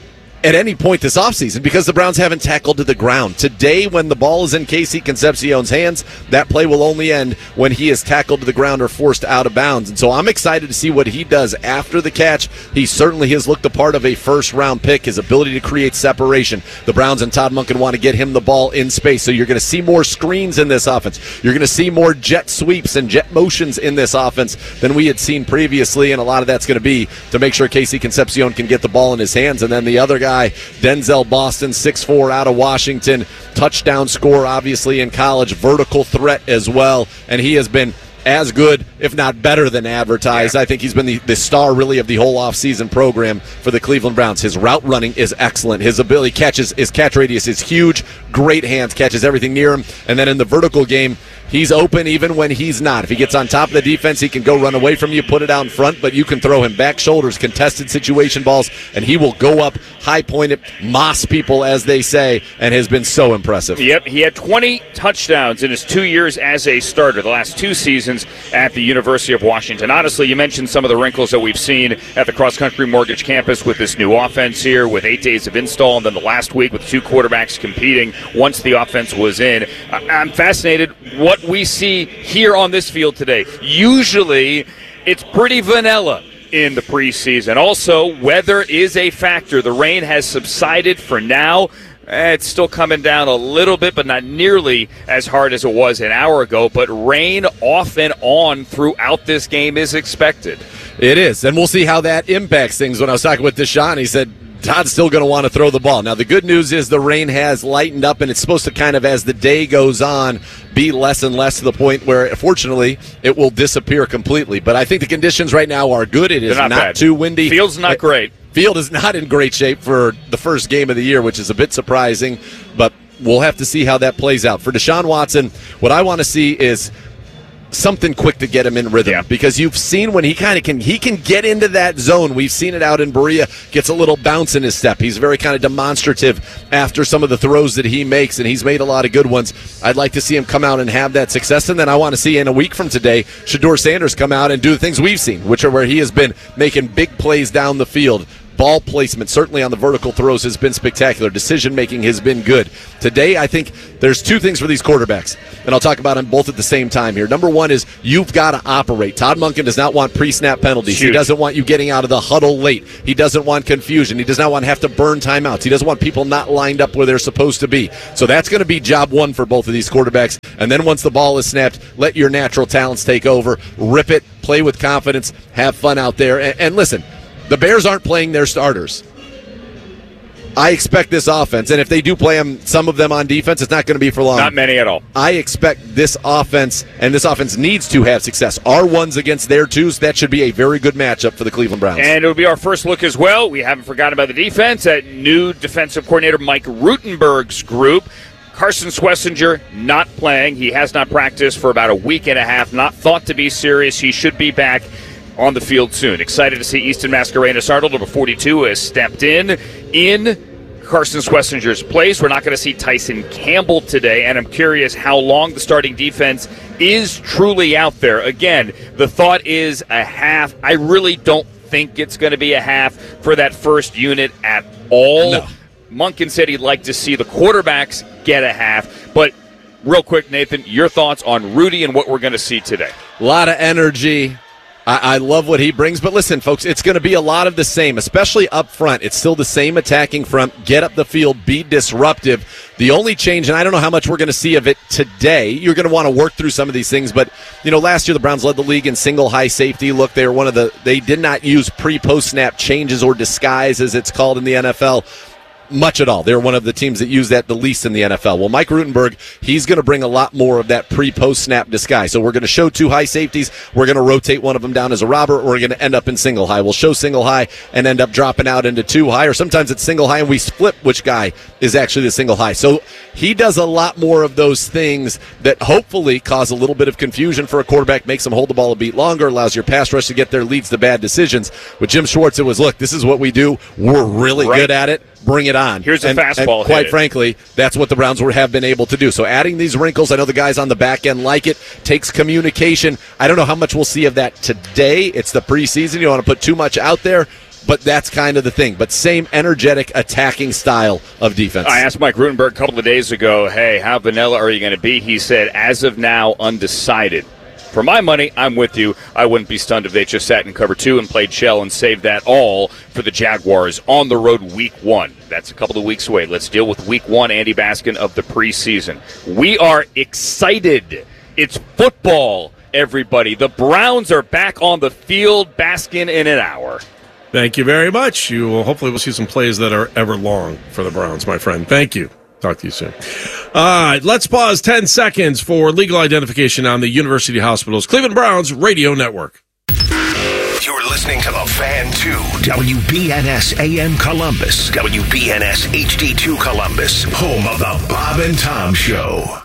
[SPEAKER 17] at any point this offseason because the Browns haven't tackled to the ground. Today, when the ball is in Casey Concepcion's hands, that play will only end when he is tackled to the ground or forced out of bounds. And so I'm excited to see what he does after the catch. He certainly has looked the part of a first-round pick, his ability to create separation. The Browns and Todd Monken want to get him the ball in space, so you're going to see more screens in this offense. You're going to see more jet sweeps and jet motions in this offense than we had seen previously, and a lot of that's going to be to make sure Casey Concepcion can get the ball in his hands. And then the other guy, Denzel Boston, six foot four out of Washington, touchdown scorer obviously in college, vertical threat as well, and he has been as good, if not better than advertised. Yeah. I think he's been the, the star really of the whole offseason program for the Cleveland Browns. His route running is excellent. His ability catches, his catch radius is huge, great hands, catches everything near him, and then in the vertical game, he's open even when he's not. If he gets on top of the defense, he can go run away from you, put it out in front, but you can throw him back shoulders, contested situation balls, and he will go up, high-point it, moss people, as they say, and has been so impressive.
[SPEAKER 29] Yep, he had twenty touchdowns in his two years as a starter, the last two seasons at the University of Washington. Honestly, you mentioned some of the wrinkles that we've seen at the Cross Country Mortgage Campus with this new offense here, with eight days of install, and then the last week with two quarterbacks competing once the offense was in. I'm fascinated what we see here on this field today. Usually, it's pretty vanilla in the preseason. Also, weather is a factor. The rain has subsided for now. It's still coming down a little bit, but not nearly as hard as it was an hour ago. But rain off and on throughout this game is expected.
[SPEAKER 17] It is, and we'll see how that impacts things. When I was talking with Deshaun, he said Todd's still going to want to throw the ball. Now, the good news is the rain has lightened up, and it's supposed to kind of, as the day goes on, be less and less to the point where, fortunately, it will disappear completely. But I think the conditions right now are good. It is
[SPEAKER 29] They're not,
[SPEAKER 17] not
[SPEAKER 29] bad.
[SPEAKER 17] too windy.
[SPEAKER 29] Field's not great.
[SPEAKER 17] Field is not in great shape for the first game of the year, which is a bit surprising, but we'll have to see how that plays out. For Deshaun Watson, what I want to see is something quick to get him in rhythm, yeah. because you've seen when he kind of can he can get into that zone. We've seen it out in Berea, gets a little bounce in his step. He's very kind of demonstrative after some of the throws that he makes, and he's made a lot of good ones. I'd like to see him come out and have that success, and then I want to see in a week from today Shedeur Sanders come out and do the things we've seen, which are where he has been making big plays down the field, ball placement, certainly on the vertical throws, has been spectacular. Decision-making has been good. Today, I think there's two things for these quarterbacks, and I'll talk about them both at the same time here. Number one is you've got to operate. Todd Monken does not want pre-snap penalties. Huge. He doesn't want you getting out of the huddle late. He doesn't want confusion. He does not want to have to burn timeouts. He doesn't want people not lined up where they're supposed to be. So that's going to be job one for both of these quarterbacks. And then once the ball is snapped, let your natural talents take over. Rip it. Play with confidence. Have fun out there. And, and listen, the Bears aren't playing their starters. I expect this offense, and if they do play them, some of them on defense, it's not going to be for long.
[SPEAKER 29] Not many at all.
[SPEAKER 17] I expect this offense, and this offense needs to have success. Our ones against their twos, that should be a very good matchup for the Cleveland Browns.
[SPEAKER 29] And it'll be our first look as well. We haven't forgotten about the defense at new defensive coordinator Mike Rutenberg's group. Carson Schlesinger not playing. He has not practiced for about a week and a half, not thought to be serious. He should be back on the field soon. Excited to see Easton Mascarenas-Arnold, number forty-two, has stepped in in Carson Schlesinger's place. We're not going to see Tyson Campbell today, and I'm curious how long the starting defense is truly out there. Again, the thought is a half. I really don't think it's going to be a half for that first unit at all.
[SPEAKER 17] No.
[SPEAKER 29] Monken said he'd like to see the quarterbacks get a half, but real quick, Nathan, your thoughts on Rudy and what we're going to see today?
[SPEAKER 17] A lot of energy. I, I love what he brings, but listen, folks, it's going to be a lot of the same, especially up front. It's still the same attacking front. Get up the field, be disruptive. The only change, and I don't know how much we're going to see of it today, you're going to want to work through some of these things, but, you know, last year the Browns led the league in single high safety. Look, they were one of the, they did not use pre-post snap changes or disguise, as it's called in the N F L. Much at all. They're one of the teams that use that the least in the N F L. Well, Mike Rutenberg, he's going to bring a lot more of that pre-post snap disguise. So we're going to show two high safeties. We're going to rotate one of them down as a robber, or we're going to end up in single high. We'll show single high and end up dropping out into two high, or sometimes it's single high and we flip which guy is actually the single high. So he does a lot more of those things that hopefully cause a little bit of confusion for a quarterback, makes them hold the ball a beat longer, allows your pass rush to get there, leads to bad decisions. With Jim Schwartz, it was, look, this is what we do. We're really right. good at it. Bring it on.
[SPEAKER 29] Here's a
[SPEAKER 17] and,
[SPEAKER 29] fastball.
[SPEAKER 17] And quite frankly, that's what the Browns were, have been able to do. So adding these wrinkles, I know the guys on the back end like it, takes communication. I don't know how much we'll see of that today. It's the preseason. You don't want to put too much out there, but that's kind of the thing. But same energetic attacking style of defense.
[SPEAKER 29] I asked Mike Rutenberg a couple of days ago, hey, how vanilla are you going to be? He said, as of now, undecided. For my money, I'm with you. I wouldn't be stunned if they just sat in cover two and played shell and saved that all for the Jaguars on the road week one. That's a couple of weeks away. Let's deal with week one, Andy Baskin, of the preseason. We are excited. It's football, everybody. The Browns are back on the field. Baskin in an hour.
[SPEAKER 3] Thank you very much. You will hopefully will see some plays that are ever long for the Browns, my friend. Thank you. Talk to you soon. All right, let's pause ten seconds for legal identification on the University Hospitals Cleveland Browns Radio Network.
[SPEAKER 1] You're listening to the Fan two, W B N S A M Columbus, W B N S H D two Columbus, home of the Bob and Tom Show.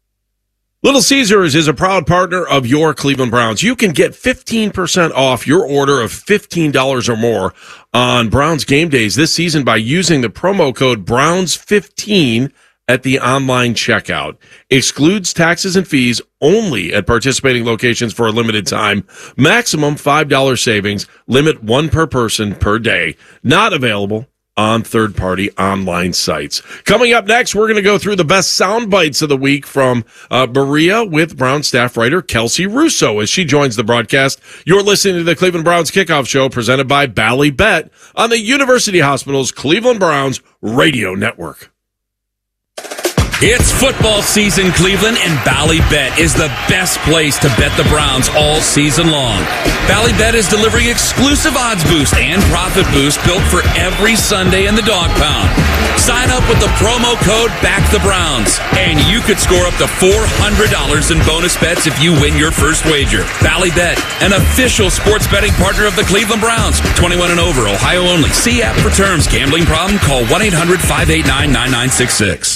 [SPEAKER 3] Little Caesars is a proud partner of your Cleveland Browns. You can get fifteen percent off your order of fifteen dollars or more on Browns game days this season by using the promo code Browns fifteen at the online checkout. Excludes taxes and fees only at participating locations for a limited time. Maximum five dollars savings. Limit one per person per day. Not available on third-party online sites. Coming up next, we're going to go through the best sound bites of the week from uh, Berea with Brown staff writer Kelsey Russo as she joins the broadcast. You're listening to the Cleveland Browns Kickoff Show presented by Bally Bet on the University Hospitals Cleveland Browns Radio Network.
[SPEAKER 4] It's football season, Cleveland, and Bally Bet is the best place to bet the Browns all season long. Bally Bet is delivering exclusive odds boost and profit boost built for every Sunday in the dog pound. Sign up with the promo code BACKTHEBROWNS, and you could score up to four hundred dollars in bonus bets if you win your first wager. Bally Bet, an official sports betting partner of the Cleveland Browns. twenty-one and over, Ohio only. See app for terms. Gambling problem? Call one eight hundred five eight nine nine nine six six.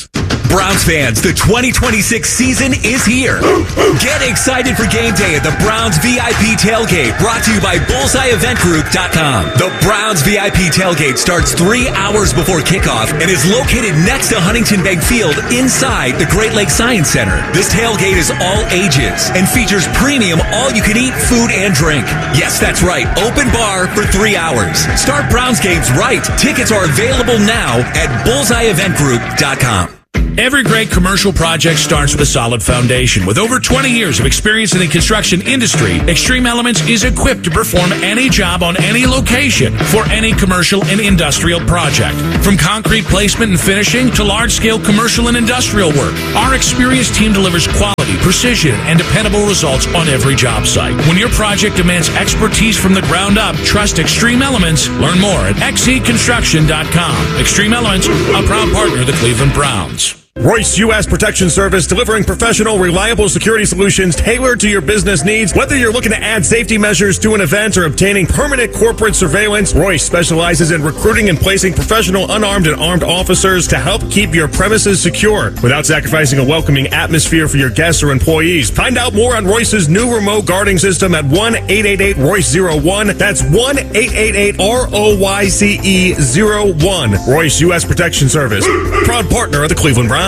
[SPEAKER 7] Browns fans, the twenty twenty-six season is here. Get excited for game day at the Browns V I P Tailgate, brought to you by bullseye event group dot com. The Browns V I P Tailgate starts three hours before kickoff and is located next to Huntington Bank Field inside the Great Lakes Science Center. This tailgate is all ages and features premium all-you-can-eat food and drink. Yes, that's right, open bar for three hours. Start Browns games right. Tickets are available now at bullseye event group dot com.
[SPEAKER 8] Every great commercial project starts with a solid foundation. With over twenty years of experience in the construction industry, Extreme Elements is equipped to perform any job on any location for any commercial and industrial project. From concrete placement and finishing to large-scale commercial and industrial work, our experienced team delivers quality, precision, and dependable results on every job site. When your project demands expertise from the ground up, trust Extreme Elements. Learn more at x e construction dot com. Extreme Elements, a proud partner of the Cleveland Browns.
[SPEAKER 20] Royce U S Protection Service, delivering professional, reliable security solutions tailored to your business needs. Whether you're looking to add safety measures to an event or obtaining permanent corporate surveillance, Royce specializes in recruiting and placing professional unarmed and armed officers to help keep your premises secure without sacrificing a welcoming atmosphere for your guests or employees. Find out more on Royce's new remote guarding system at one eight eight eight Royce zero one. That's one eight eight eight R O Y C E zero one. Royce U S Protection Service, proud partner of the Cleveland Browns.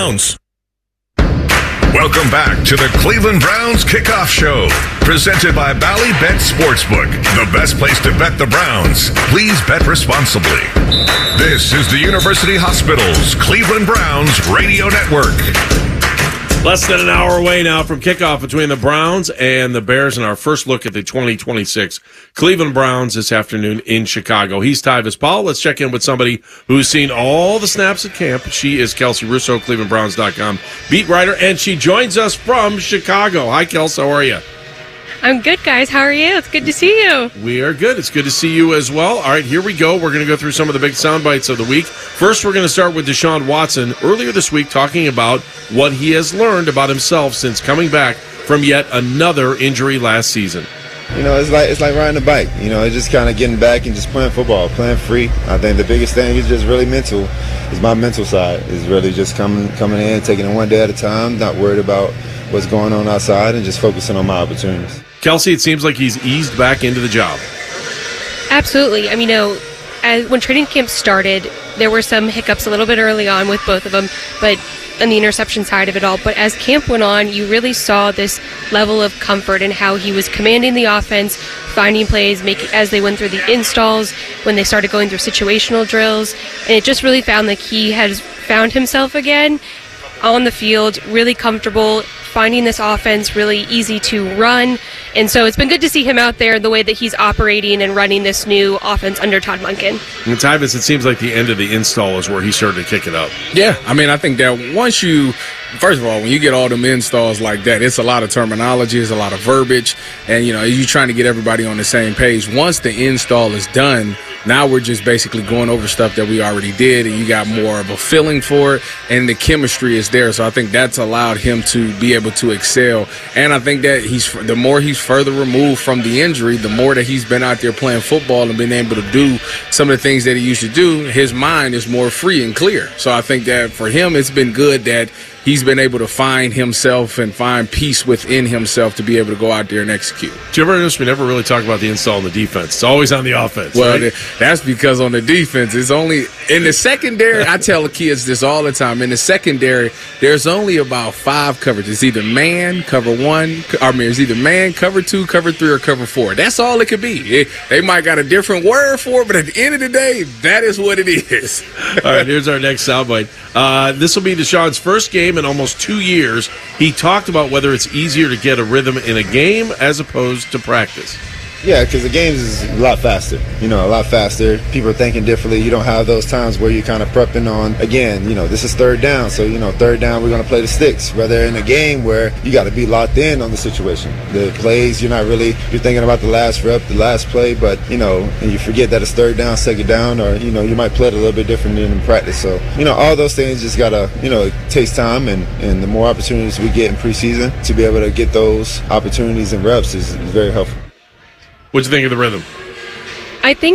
[SPEAKER 13] Welcome back to the Cleveland Browns Kickoff Show, presented by Bally Bet Sportsbook, the best place to bet the Browns. Please bet responsibly. This is the University Hospital's Cleveland Browns Radio Network.
[SPEAKER 3] Less than an hour away now from kickoff between the Browns and the Bears, and our first look at the twenty twenty-six Cleveland Browns this afternoon in Chicago. He's Tyvis Powell. Let's check in with somebody who's seen all the snaps at camp. She is Kelsey Russo, Cleveland Browns dot com beat writer, and she joins us from Chicago. Hi, Kelsey. How are you?
[SPEAKER 9] I'm good, guys. How are you? It's good to see you.
[SPEAKER 3] We are good. It's good to see you as well. All right, here we go. We're going to go through some of the big sound bites of the week. First, we're going to start with Deshaun Watson. Earlier this week, talking about what he has learned about himself since coming back from yet another injury last season.
[SPEAKER 10] You know, it's like it's like riding a bike. You know, it's just kind of getting back and just playing football, playing free. I think the biggest thing is just really mental. Is my mental side is really just coming coming in, taking it one day at a time, not worried about what's going on outside, and just focusing on my opportunities.
[SPEAKER 3] Kelsey, it seems like he's eased back into the job.
[SPEAKER 9] Absolutely. I mean, you know, as, when training camp started, there were some hiccups a little bit early on with both of them, but on the interception side of it all. But as camp went on, you really saw this level of comfort in how he was commanding the offense, finding plays, making as they went through the installs, when they started going through situational drills, and it just really found like he has found himself again on the field, really comfortable, finding this offense really easy to run. And so it's been good to see him out there the way that he's operating and running this new offense under Todd Monken.
[SPEAKER 3] And Tyvis, it seems like the end of the install is where he started to kick it up.
[SPEAKER 2] Yeah, I mean, I think that once you, first of all, when you get all them installs like that, it's a lot of terminology, it's a lot of verbiage, and, you know, you're trying to get everybody on the same page. Once the install is done, now we're just basically going over stuff that we already did, and you got more of a feeling for it, and the chemistry is there. So I think that's allowed him to be able to excel. And I think that he's the more he's further removed from the injury, the more that he's been out there playing football and been able to do some of the things that he used to do, his mind is more free and clear. So I think that for him, it's been good that he's been able to find himself and find peace within himself to be able to go out there and execute.
[SPEAKER 3] Do you ever notice we never really talk about the install on the defense? It's always on the offense.
[SPEAKER 2] Well,
[SPEAKER 3] right?
[SPEAKER 2] That's because on the defense, it's only in the secondary. I tell the kids this all the time. In the secondary, there's only about five coverages. It's either man, cover one, I mean, it's either man, cover two, cover three, or cover four. That's all it could be. It, they might got a different word for it, but at the end of the day, that is what it is.
[SPEAKER 3] All right, here's our next soundbite. Uh, this will be Deshaun's first game in almost two years. He talked about whether it's easier to get a rhythm in a game as opposed to practice.
[SPEAKER 10] Yeah, because the games is a lot faster, you know, a lot faster. People are thinking differently. You don't have those times where you're kind of prepping on, again, you know, this is third down. So, you know, third down, we're going to play the sticks. Rather in a game where you got to be locked in on the situation. The plays, you're not really, you're thinking about the last rep, the last play, but, you know, and you forget that it's third down, second down, or, you know, you might play it a little bit different than in practice. So, you know, all those things just got to, you know, it takes time, and, and the more opportunities we get in preseason to be able to get those opportunities and reps is, is very helpful.
[SPEAKER 3] What'd you think of the rhythm?
[SPEAKER 9] I think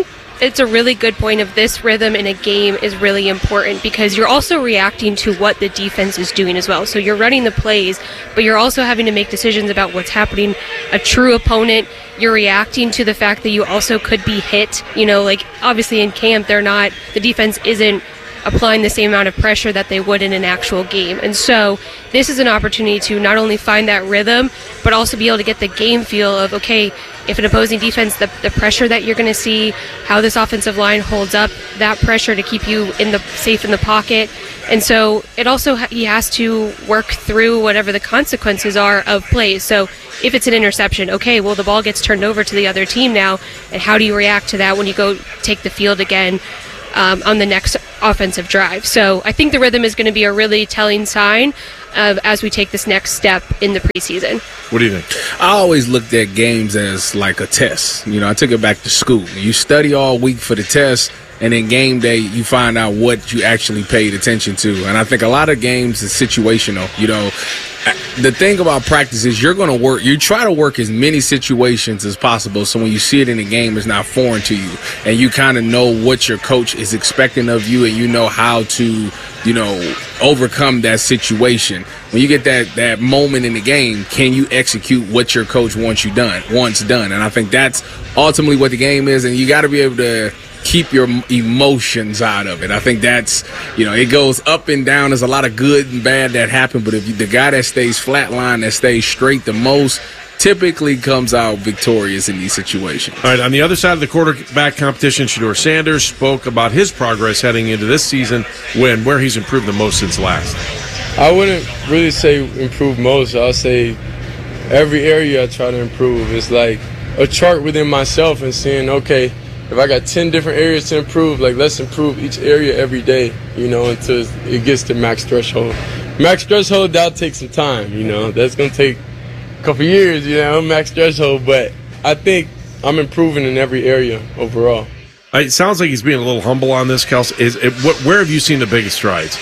[SPEAKER 9] it's a really good point of this rhythm in a game is really important because you're also reacting to what the defense is doing as well. So you're running the plays, but you're also having to make decisions about what's happening. A true opponent, you're reacting to the fact that you also could be hit. You know, like obviously in camp, they're not, the defense isn't applying the same amount of pressure that they would in an actual game. And so this is an opportunity to not only find that rhythm, but also be able to get the game feel of, okay, if an opposing defense, the, the pressure that you're going to see, how this offensive line holds up, that pressure to keep you in the safe in the pocket. And so it also, he has to work through whatever the consequences are of plays. So if it's an interception, okay, well, the ball gets turned over to the other team now, and how do you react to that when you go take the field again um, on the next offensive drive? So I think the rhythm is going to be a really telling sign of as we take this next step in the preseason.
[SPEAKER 3] What do you think?
[SPEAKER 2] I always looked at games as like a test. You know, I took it back to school. You study all week for the test, and then game day, you find out what you actually paid attention to. And I think a lot of games is situational. You know, the thing about practice is you're going to work, you try to work as many situations as possible, so when you see it in the game, it's not foreign to you. And you kind of know what your coach is expecting of you, and you know how to, you know, overcome that situation. When you get that, that moment in the game, can you execute what your coach wants you done, wants done? And I think that's ultimately what the game is, and you got to be able to keep your emotions out of it. I think that's, you know, it goes up and down. There's a lot of good and bad that happen, but if you, the guy that stays flatline, that stays straight the most, typically comes out victorious in these situations.
[SPEAKER 3] All right, on the other side of the quarterback competition, Shedeur Sanders spoke about his progress heading into this season, when where he's improved the most since last.
[SPEAKER 11] I wouldn't really say improve most. I'll say every area I try to improve. It's like a chart within myself and seeing, okay, if I got ten different areas to improve, like let's improve each area every day, you know, until it gets to max threshold. Max threshold, that'll take some time, you know. That's going to take a couple years, you know, max threshold. But I think I'm improving in every area overall.
[SPEAKER 3] It sounds like he's being a little humble on this, Kels. Is it, what, where have you seen the biggest strides?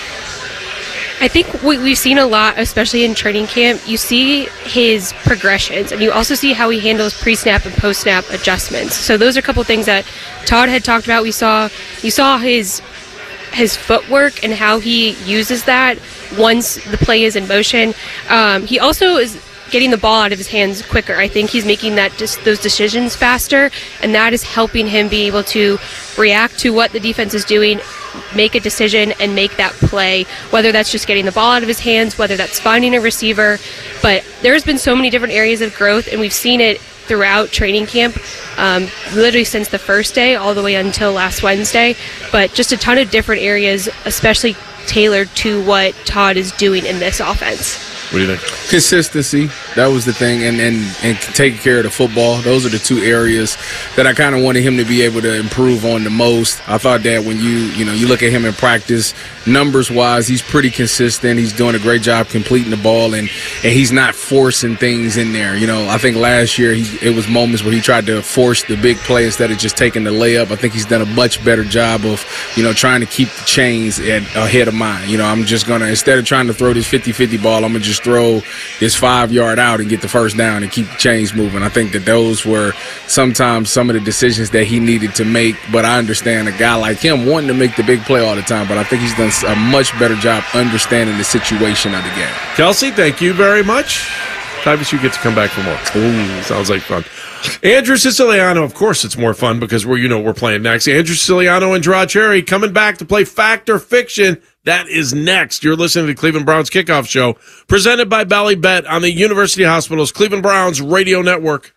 [SPEAKER 9] I think we, we've seen a lot, especially in training camp. You see his progressions, and you also see how he handles pre-snap and post-snap adjustments. So those are a couple things that Todd had talked about. We saw you saw his his footwork and how he uses that once the play is in motion. Um, he also is getting the ball out of his hands quicker. I think he's making that just those decisions faster, and that is helping him be able to react to what the defense is doing, make a decision, and make that play, whether that's just getting the ball out of his hands, whether that's finding a receiver. But there's been so many different areas of growth, and we've seen it throughout training camp, um, literally since the first day all the way until last Wednesday. But just a ton of different areas, especially tailored to what Todd is doing in this offense.
[SPEAKER 3] What do you think?
[SPEAKER 2] Consistency. That was the thing. And, and, and taking care of the football. Those are the two areas that I kind of wanted him to be able to improve on the most. I thought that when you, you know, you look at him in practice, numbers-wise, he's pretty consistent. He's doing a great job completing the ball, and, and he's not forcing things in there. You know, I think last year he, it was moments where he tried to force the big play instead of just taking the layup. I think he's done a much better job of, you know, trying to keep the chains at, ahead of mine. You know, I'm just going to, instead of trying to throw this fifty-fifty ball, I'm going to just throw this five yard out and get the first down and keep the chains moving. I think that those were sometimes some of the decisions that he needed to make, but I understand a guy like him wanting to make the big play all the time, but I think he's done a much better job understanding the situation of the game.
[SPEAKER 3] Kelsey, thank you very much. Tyvis, you get to come back for more. Ooh, sounds like fun. Andrew Siciliano, of course it's more fun because we're, you know, we're playing next. Andrew Siciliano and Draw Cherry coming back to play Fact or Fiction. That is next. You're listening to the Cleveland Browns Kickoff Show, presented by Bally Bet on the University Hospital's Cleveland Browns Radio Network.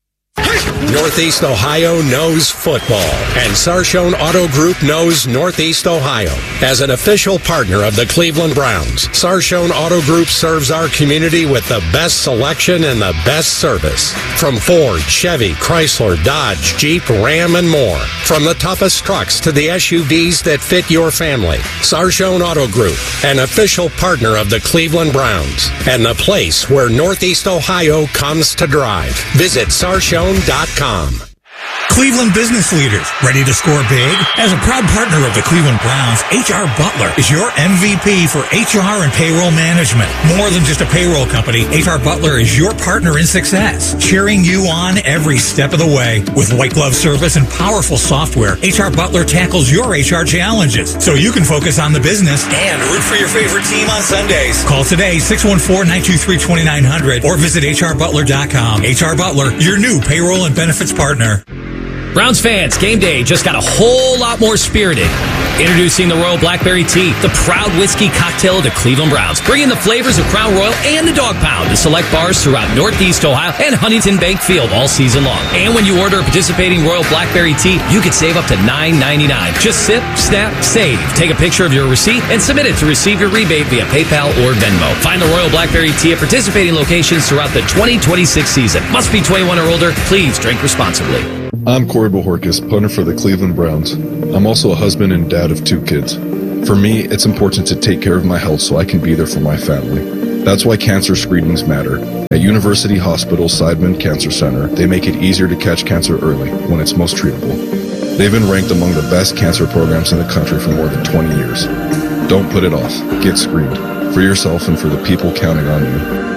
[SPEAKER 14] Northeast Ohio knows football, and Sarshone Auto Group knows Northeast Ohio. As an official partner of the Cleveland Browns, Sarshone Auto Group serves our community with the best selection and the best service. From Ford, Chevy, Chrysler, Dodge, Jeep, Ram, and more. From the toughest trucks to the S U Vs that fit your family. Sarshone Auto Group, an official partner of the Cleveland Browns, and the place where Northeast Ohio comes to drive. Visit sarshone dot com.
[SPEAKER 8] Cleveland business leaders, ready to score big? As a proud partner of the Cleveland Browns, H R Butler is your M V P for H R and payroll management. More than just a payroll company, H R Butler is your partner in success, cheering you on every step of the way. With white glove service and powerful software, H R Butler tackles your H R challenges so you can focus on the business and root for your favorite team on Sundays. Call today, six one four, nine two three, two nine zero zero or visit H R butler dot com. H R Butler, your new payroll and benefits partner.
[SPEAKER 5] Browns fans, game day just got a whole lot more spirited. Introducing the Royal Blackberry Tea, the proud whiskey cocktail of the Cleveland Browns, bringing the flavors of Crown Royal and the Dog Pound to select bars throughout Northeast Ohio and Huntington Bank Field all season long. And when you order a participating Royal Blackberry Tea, you can save up to nine ninety-nine. Just sip, snap, save. Take a picture of your receipt and submit it to receive your rebate via PayPal or Venmo. Find the Royal Blackberry Tea at participating locations throughout the twenty twenty-six season. Must be twenty-one or older. Please drink responsibly.
[SPEAKER 6] I'm Corey Bohorkis, punter for the Cleveland Browns. I'm also a husband and dad of two kids. For me, it's important to take care of my health so I can be there for my family. That's why cancer screenings matter. At University Hospital Seidman Cancer Center, they make it easier to catch cancer early when it's most treatable. They've been ranked among the best cancer programs in the country for more than twenty years. Don't put it off. Get screened. For yourself and for the people counting on you.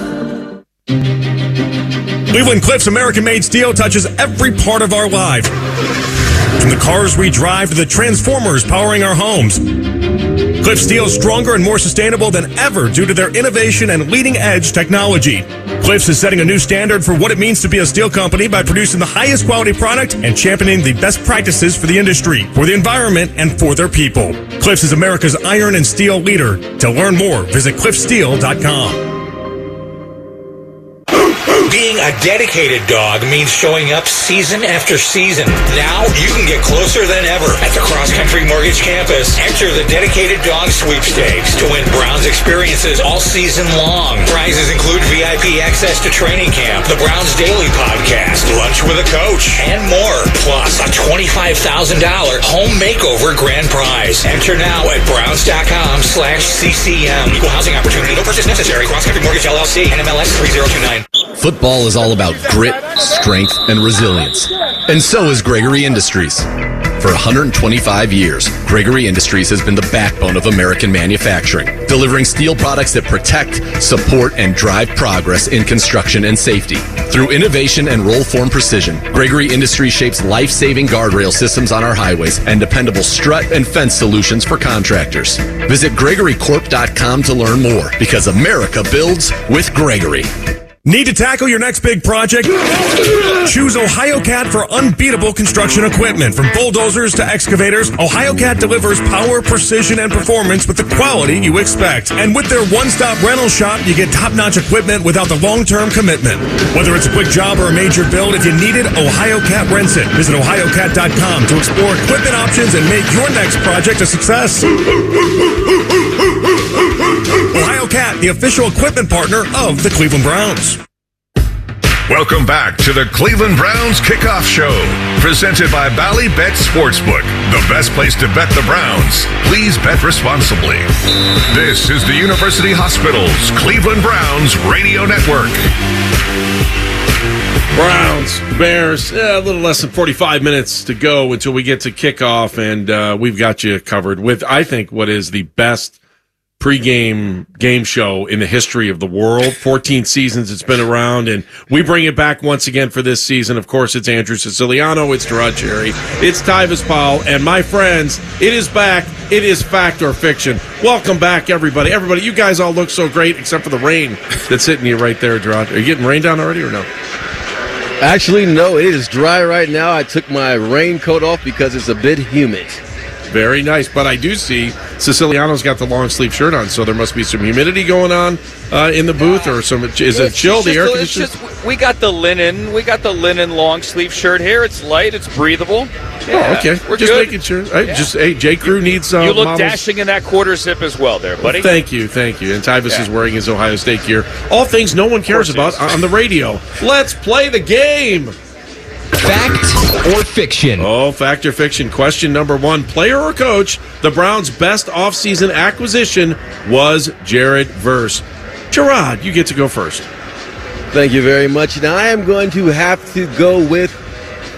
[SPEAKER 20] Cleveland Cliffs American-made steel touches every part of our life. From the cars we drive to the transformers powering our homes. Cliff Steel is stronger and more sustainable than ever due to their innovation and leading-edge technology. Cliffs is setting a new standard for what it means to be a steel company by producing the highest quality product and championing the best practices for the industry, for the environment, and for their people. Cliffs is America's iron and steel leader. To learn more, visit cliff steel dot com.
[SPEAKER 8] Being a dedicated dog means showing up season after season. Now you can get closer than ever at the Cross Country Mortgage Campus. Enter the Dedicated Dog Sweepstakes to win Browns experiences all season long. Prizes include V I P access to training camp, the Browns Daily Podcast, lunch with a coach, and more. Plus a twenty-five thousand dollars home makeover grand prize. Enter now at browns.com slash CCM. Equal housing opportunity. No purchase necessary. Cross Country Mortgage L L C. N M L S three zero two nine.
[SPEAKER 17] Football is all about grit, strength, and resilience. And so is Gregory Industries. For one hundred twenty-five years, Gregory Industries has been the backbone of American manufacturing, delivering steel products that protect, support, and drive progress in construction and safety. Through innovation and roll-form precision, Gregory Industries shapes life-saving guardrail systems on our highways and dependable strut and fence solutions for contractors. Visit gregory corp dot com to learn more, because America builds with Gregory.
[SPEAKER 20] Need to tackle your next big project? Choose OhioCat for unbeatable construction equipment. From bulldozers to excavators, OhioCat delivers power, precision, and performance with the quality you expect. And with their one-stop rental shop, you get top-notch equipment without the long-term commitment. Whether it's a quick job or a major build, if you need it, OhioCat rents it. Visit ohio cat dot com to explore equipment options and make your next project a success. OhioCat, the official equipment partner of the Cleveland Browns.
[SPEAKER 13] Welcome back to the Cleveland Browns Kickoff Show, presented by Bally Bet Sportsbook, the best place to bet the Browns. Please bet responsibly. This is the University Hospital's Cleveland Browns Radio Network.
[SPEAKER 3] Browns, Bears, yeah, a little less than forty-five minutes to go until we get to kickoff, and uh, we've got you covered with, I think, what is the best pregame game show in the history of the world. fourteen seasons it's been around, and we bring it back once again for this season. Of course, it's Andrew Siciliano, it's Gerard Cherry, it's Tyvis Powell, and my friends, it is back. It is Fact or Fiction. Welcome back, everybody. Everybody, you guys all look so great, except for the rain that's hitting you right there, Gerard. Are you getting rained on already or no?
[SPEAKER 15] Actually, no. It is dry right now. I took my raincoat off because it's a bit humid.
[SPEAKER 3] Very nice, but I do see Siciliano's got the long sleeve shirt on, so there must be some humidity going on uh, in the booth, or some. Is it chill? The air conditioning.
[SPEAKER 29] We got the linen. We got the linen long sleeve shirt here. It's light. It's breathable. Yeah,
[SPEAKER 3] oh, okay.
[SPEAKER 29] We're
[SPEAKER 3] just
[SPEAKER 29] good.
[SPEAKER 3] making sure. Hey,
[SPEAKER 29] yeah.
[SPEAKER 3] Just hey, J. Crew needs. Uh,
[SPEAKER 29] you look
[SPEAKER 3] models.
[SPEAKER 29] dashing in that quarter zip as well, there, buddy.
[SPEAKER 3] Well, thank you, thank you. And Tyvis
[SPEAKER 29] yeah.
[SPEAKER 3] is wearing his Ohio State gear. All things no one cares about on the radio. Let's play the game.
[SPEAKER 7] Fact or fiction?
[SPEAKER 3] Oh, fact or fiction. Question number one. Player or coach, the Browns' best offseason acquisition was Jared Verse. Gerard, you get to go first.
[SPEAKER 15] Thank you very much. Now, I am going to have to go with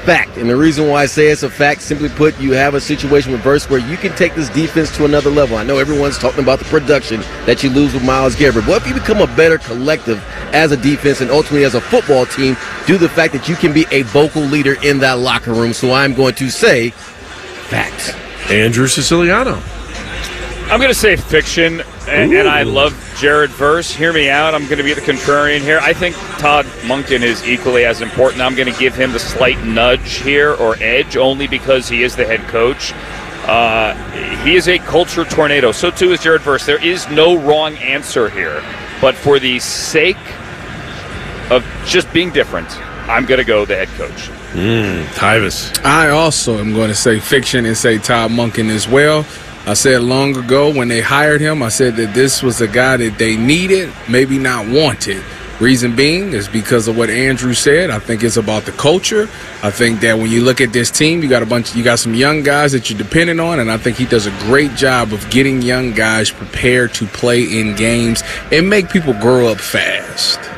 [SPEAKER 15] fact. And the reason why I say it's a fact, simply put, you have a situation reversed where you can take this defense to another level. I know everyone's talking about the production that you lose with Myles Garrett. What if you become a better collective as a defense and ultimately as a football team due to the fact that you can be a vocal leader in that locker room? So I'm going to say fact.
[SPEAKER 3] Andrew Siciliano.
[SPEAKER 29] I'm going to say fiction, and, and I love Jared Verse. Hear me out. I'm going to be the contrarian here. I think Todd Monken is equally as important. I'm going to give him the slight nudge here, or edge, only because he is the head coach. Uh, he is a culture tornado. So too is Jared Verse. There is no wrong answer here. But for the sake of just being different, I'm going to go the head coach.
[SPEAKER 3] Mm, Tyvis.
[SPEAKER 2] I also am going to say fiction and say Todd Monken as well. I said long ago when they hired him, I said that this was a guy that they needed, maybe not wanted. Reason being is because of what Andrew said. I think it's about the culture. I think that when you look at this team, you got a bunch, you got some young guys that you're dependent on, and I think he does a great job of getting young guys prepared to play in games and make people grow up fast.